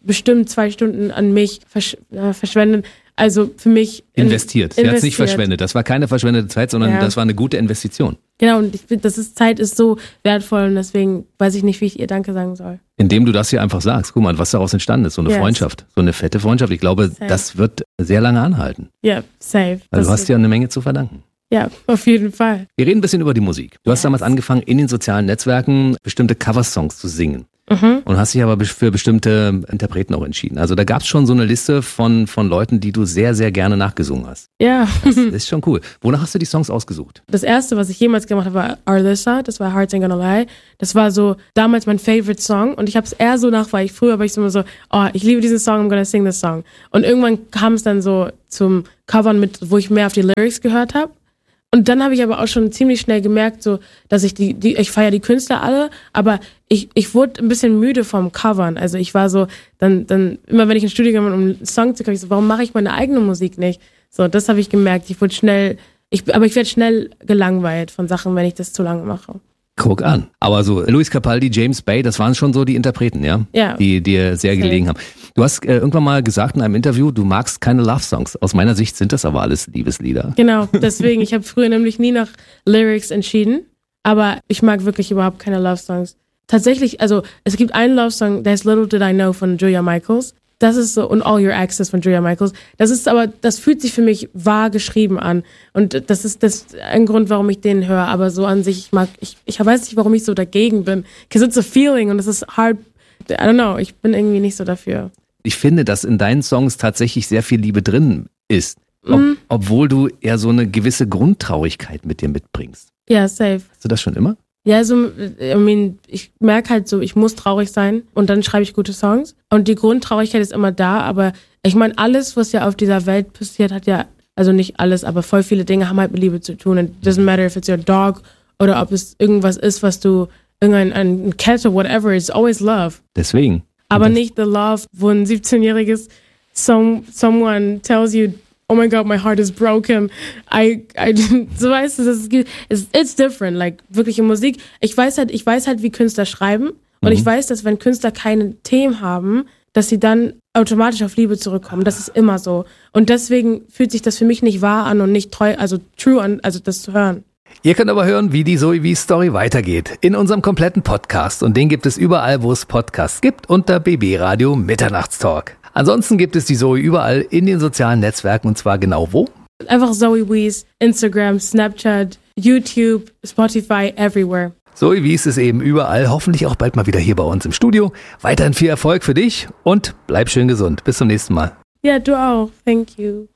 Speaker 7: bestimmt zwei Stunden an mich versch- äh, verschwendet. Also für mich in,
Speaker 1: investiert. Sie hat es nicht verschwendet. Das war keine verschwendete Zeit, sondern ja. das war eine gute Investition.
Speaker 7: Genau, und ich finde, das ist, Zeit ist so wertvoll und deswegen weiß ich nicht, wie ich ihr Danke sagen soll.
Speaker 1: Indem du das hier einfach sagst. Guck mal, was daraus entstanden ist. So eine yes. Freundschaft. So eine fette Freundschaft. Ich glaube, safe. Das wird sehr lange anhalten.
Speaker 7: Ja, safe.
Speaker 1: Also du hast ja eine Menge zu verdanken.
Speaker 7: Ja, auf jeden Fall.
Speaker 1: Wir reden ein bisschen über die Musik. Du yes. hast damals angefangen, in den sozialen Netzwerken bestimmte Coversongs zu singen. Mhm. Und hast dich aber für bestimmte Interpreten auch entschieden. Also da gab es schon so eine Liste von, von Leuten, die du sehr, sehr gerne nachgesungen hast.
Speaker 7: Ja.
Speaker 1: Das ist schon cool. Wonach hast du die Songs ausgesucht?
Speaker 7: Das erste, was ich jemals gemacht habe, war Arlissa. Das war Hearts Ain't Gonna Lie. Das war so damals mein Favorite Song und ich habe es eher so nach, weil ich früher war ich so immer so, oh, ich liebe diesen Song, I'm gonna sing this song. Und irgendwann kam es dann so zum Covern mit, wo ich mehr auf die Lyrics gehört habe. Und dann habe ich aber auch schon ziemlich schnell gemerkt, so, dass ich die, die ich feiere die Künstler alle, aber ich, ich wurde ein bisschen müde vom Covern. Also ich war so, dann, dann, immer wenn ich ins Studio gegangen bin, um einen Song zu können, ich so, warum mache ich meine eigene Musik nicht? So, das habe ich gemerkt. Ich wurde schnell, ich, aber ich werde schnell gelangweilt von Sachen, wenn ich das zu lange mache.
Speaker 1: Guck an. Aber so Luis Capaldi, James Bay, das waren schon so die Interpreten, ja?
Speaker 7: Ja.
Speaker 1: Die dir sehr gelegen haben. Du hast äh, irgendwann mal gesagt in einem Interview, du magst keine Love-Songs. Aus meiner Sicht sind das aber alles Liebeslieder.
Speaker 7: Genau, deswegen. Ich habe früher nämlich nie nach Lyrics entschieden, aber ich mag wirklich überhaupt keine Love-Songs. Tatsächlich, also es gibt einen Love-Song, der ist Little Did I Know von Julia Michaels. Das ist so, und All Your Exes von Julia Michaels. Das ist aber, das fühlt sich für mich wahr geschrieben an. Und das ist das ein Grund, warum ich den höre. Aber so an sich, ich mag, ich, ich weiß nicht, warum ich so dagegen bin. Because it's a feeling und es ist hard, I don't know, ich bin irgendwie nicht so dafür.
Speaker 1: Ich finde, dass in deinen Songs tatsächlich sehr viel Liebe drin ist. Ob, mm. Obwohl du eher so eine gewisse Grundtraurigkeit mit dir mitbringst.
Speaker 7: Ja, safe.
Speaker 1: Hast du das schon immer?
Speaker 7: Ja, also, I mean, ich merke halt so, ich muss traurig sein und dann schreibe ich gute Songs. Und die Grundtraurigkeit ist immer da, aber ich meine, alles, was ja auf dieser Welt passiert, hat ja, also nicht alles, aber voll viele Dinge haben halt mit Liebe zu tun. It doesn't matter if it's your dog oder ob es irgendwas ist, was du, irgendein ein Cat or whatever, it's always love.
Speaker 1: Deswegen.
Speaker 7: Aber nicht the love, wo ein siebzehnjähriges some, someone tells you, oh my God, my heart is broken. I, I, so weißt du, das ist, it's, it's different, like, wirkliche Musik. Ich weiß halt, ich weiß halt, wie Künstler schreiben. Und mhm. ich weiß, dass wenn Künstler keine Themen haben, dass sie dann automatisch auf Liebe zurückkommen. Das ist immer so. Und deswegen fühlt sich das für mich nicht wahr an und nicht treu, also true an, also das zu hören.
Speaker 1: Ihr könnt aber hören, wie die Zoe V Story weitergeht. In unserem kompletten Podcast. Und den gibt es überall, wo es Podcasts gibt, unter B B Radio Mitternachtstalk. Ansonsten gibt es die Zoe überall in den sozialen Netzwerken und zwar genau wo?
Speaker 7: Einfach Zoe Wees, Instagram, Snapchat, YouTube, Spotify, everywhere.
Speaker 1: Zoe Wees ist eben überall, hoffentlich auch bald mal wieder hier bei uns im Studio. Weiterhin viel Erfolg für dich und bleib schön gesund. Bis zum nächsten Mal.
Speaker 7: Ja, du auch. Thank you.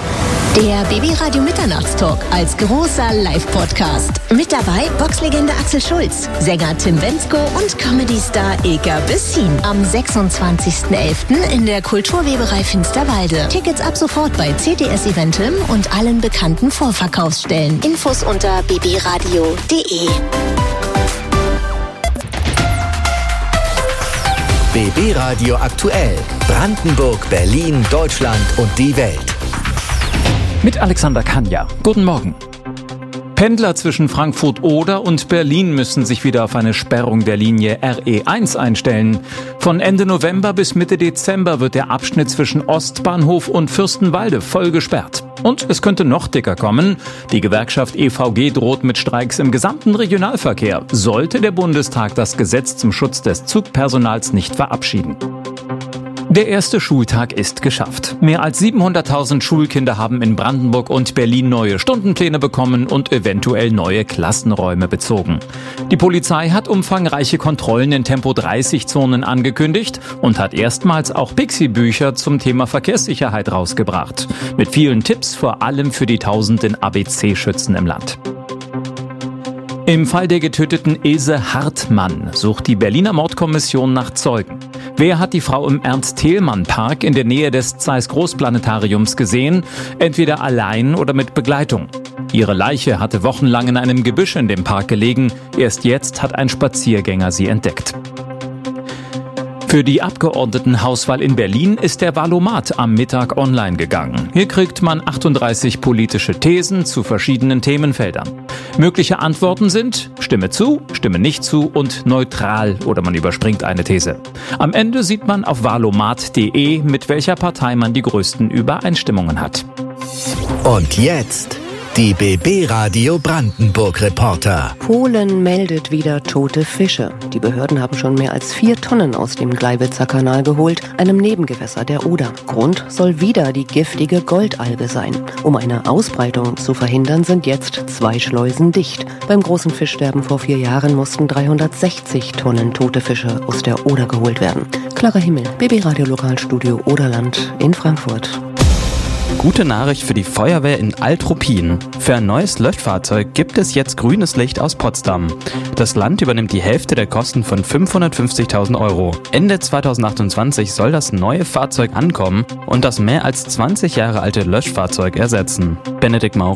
Speaker 5: Der B B Radio Mitternachtstalk als großer Live-Podcast. Mit dabei Boxlegende Axel Schulz, Sänger Tim Bendzko und Comedy-Star Ilka Bessin. Am sechsundzwanzigsten elften in der Kulturweberei Finsterwalde. Tickets ab sofort bei C T S Eventim und allen bekannten Vorverkaufsstellen. Infos unter b b radio punkt d e.
Speaker 3: B B Radio aktuell. Brandenburg, Berlin, Deutschland und die Welt.
Speaker 8: Mit Alexander Kanja. Guten Morgen. Pendler zwischen Frankfurt-Oder und Berlin müssen sich wieder auf eine Sperrung der Linie R E eins einstellen. Von Ende November bis Mitte Dezember wird der Abschnitt zwischen Ostbahnhof und Fürstenwalde voll gesperrt. Und es könnte noch dicker kommen. Die Gewerkschaft E V G droht mit Streiks im gesamten Regionalverkehr, sollte der Bundestag das Gesetz zum Schutz des Zugpersonals nicht verabschieden. Der erste Schultag ist geschafft. Mehr als siebenhunderttausend Schulkinder haben in Brandenburg und Berlin neue Stundenpläne bekommen und eventuell neue Klassenräume bezogen. Die Polizei hat umfangreiche Kontrollen in Tempo dreißig Zonen angekündigt und hat erstmals auch Pixie-Bücher zum Thema Verkehrssicherheit rausgebracht. Mit vielen Tipps, vor allem für die tausenden A B C-Schützen im Land. Im Fall der getöteten Ilse Hartmann sucht die Berliner Mordkommission nach Zeugen. Wer hat die Frau im Ernst-Thälmann-Park in der Nähe des Zeiss-Großplanetariums gesehen? Entweder allein oder mit Begleitung. Ihre Leiche hatte wochenlang in einem Gebüsch in dem Park gelegen. Erst jetzt hat ein Spaziergänger sie entdeckt. Für die Abgeordnetenhauswahl in Berlin ist der Wahlomat am Mittag online gegangen. Hier kriegt man achtunddreißig politische Thesen zu verschiedenen Themenfeldern. Mögliche Antworten sind Stimme zu, Stimme nicht zu und neutral oder man überspringt eine These. Am Ende sieht man auf wahlomat punkt de, mit welcher Partei man die größten Übereinstimmungen hat.
Speaker 3: Und jetzt die B B-Radio Brandenburg-Reporter.
Speaker 9: Polen meldet wieder tote Fische. Die Behörden haben schon mehr als vier Tonnen aus dem Gleiwitzer Kanal geholt, einem Nebengewässer der Oder. Grund soll wieder die giftige Goldalge sein. Um eine Ausbreitung zu verhindern, sind jetzt zwei Schleusen dicht. Beim großen Fischsterben vor vier Jahren mussten dreihundertsechzig Tonnen tote Fische aus der Oder geholt werden. Clara Himmel, B B-Radio Lokalstudio Oderland in Frankfurt.
Speaker 10: Gute Nachricht für die Feuerwehr in Altruppin. Für ein neues Löschfahrzeug gibt es jetzt grünes Licht aus Potsdam. Das Land übernimmt die Hälfte der Kosten von fünfhundertfünfzigtausend Euro. Ende zweitausendachtundzwanzig soll das neue Fahrzeug ankommen und das mehr als zwanzig Jahre alte Löschfahrzeug ersetzen. Benedikt Maurer.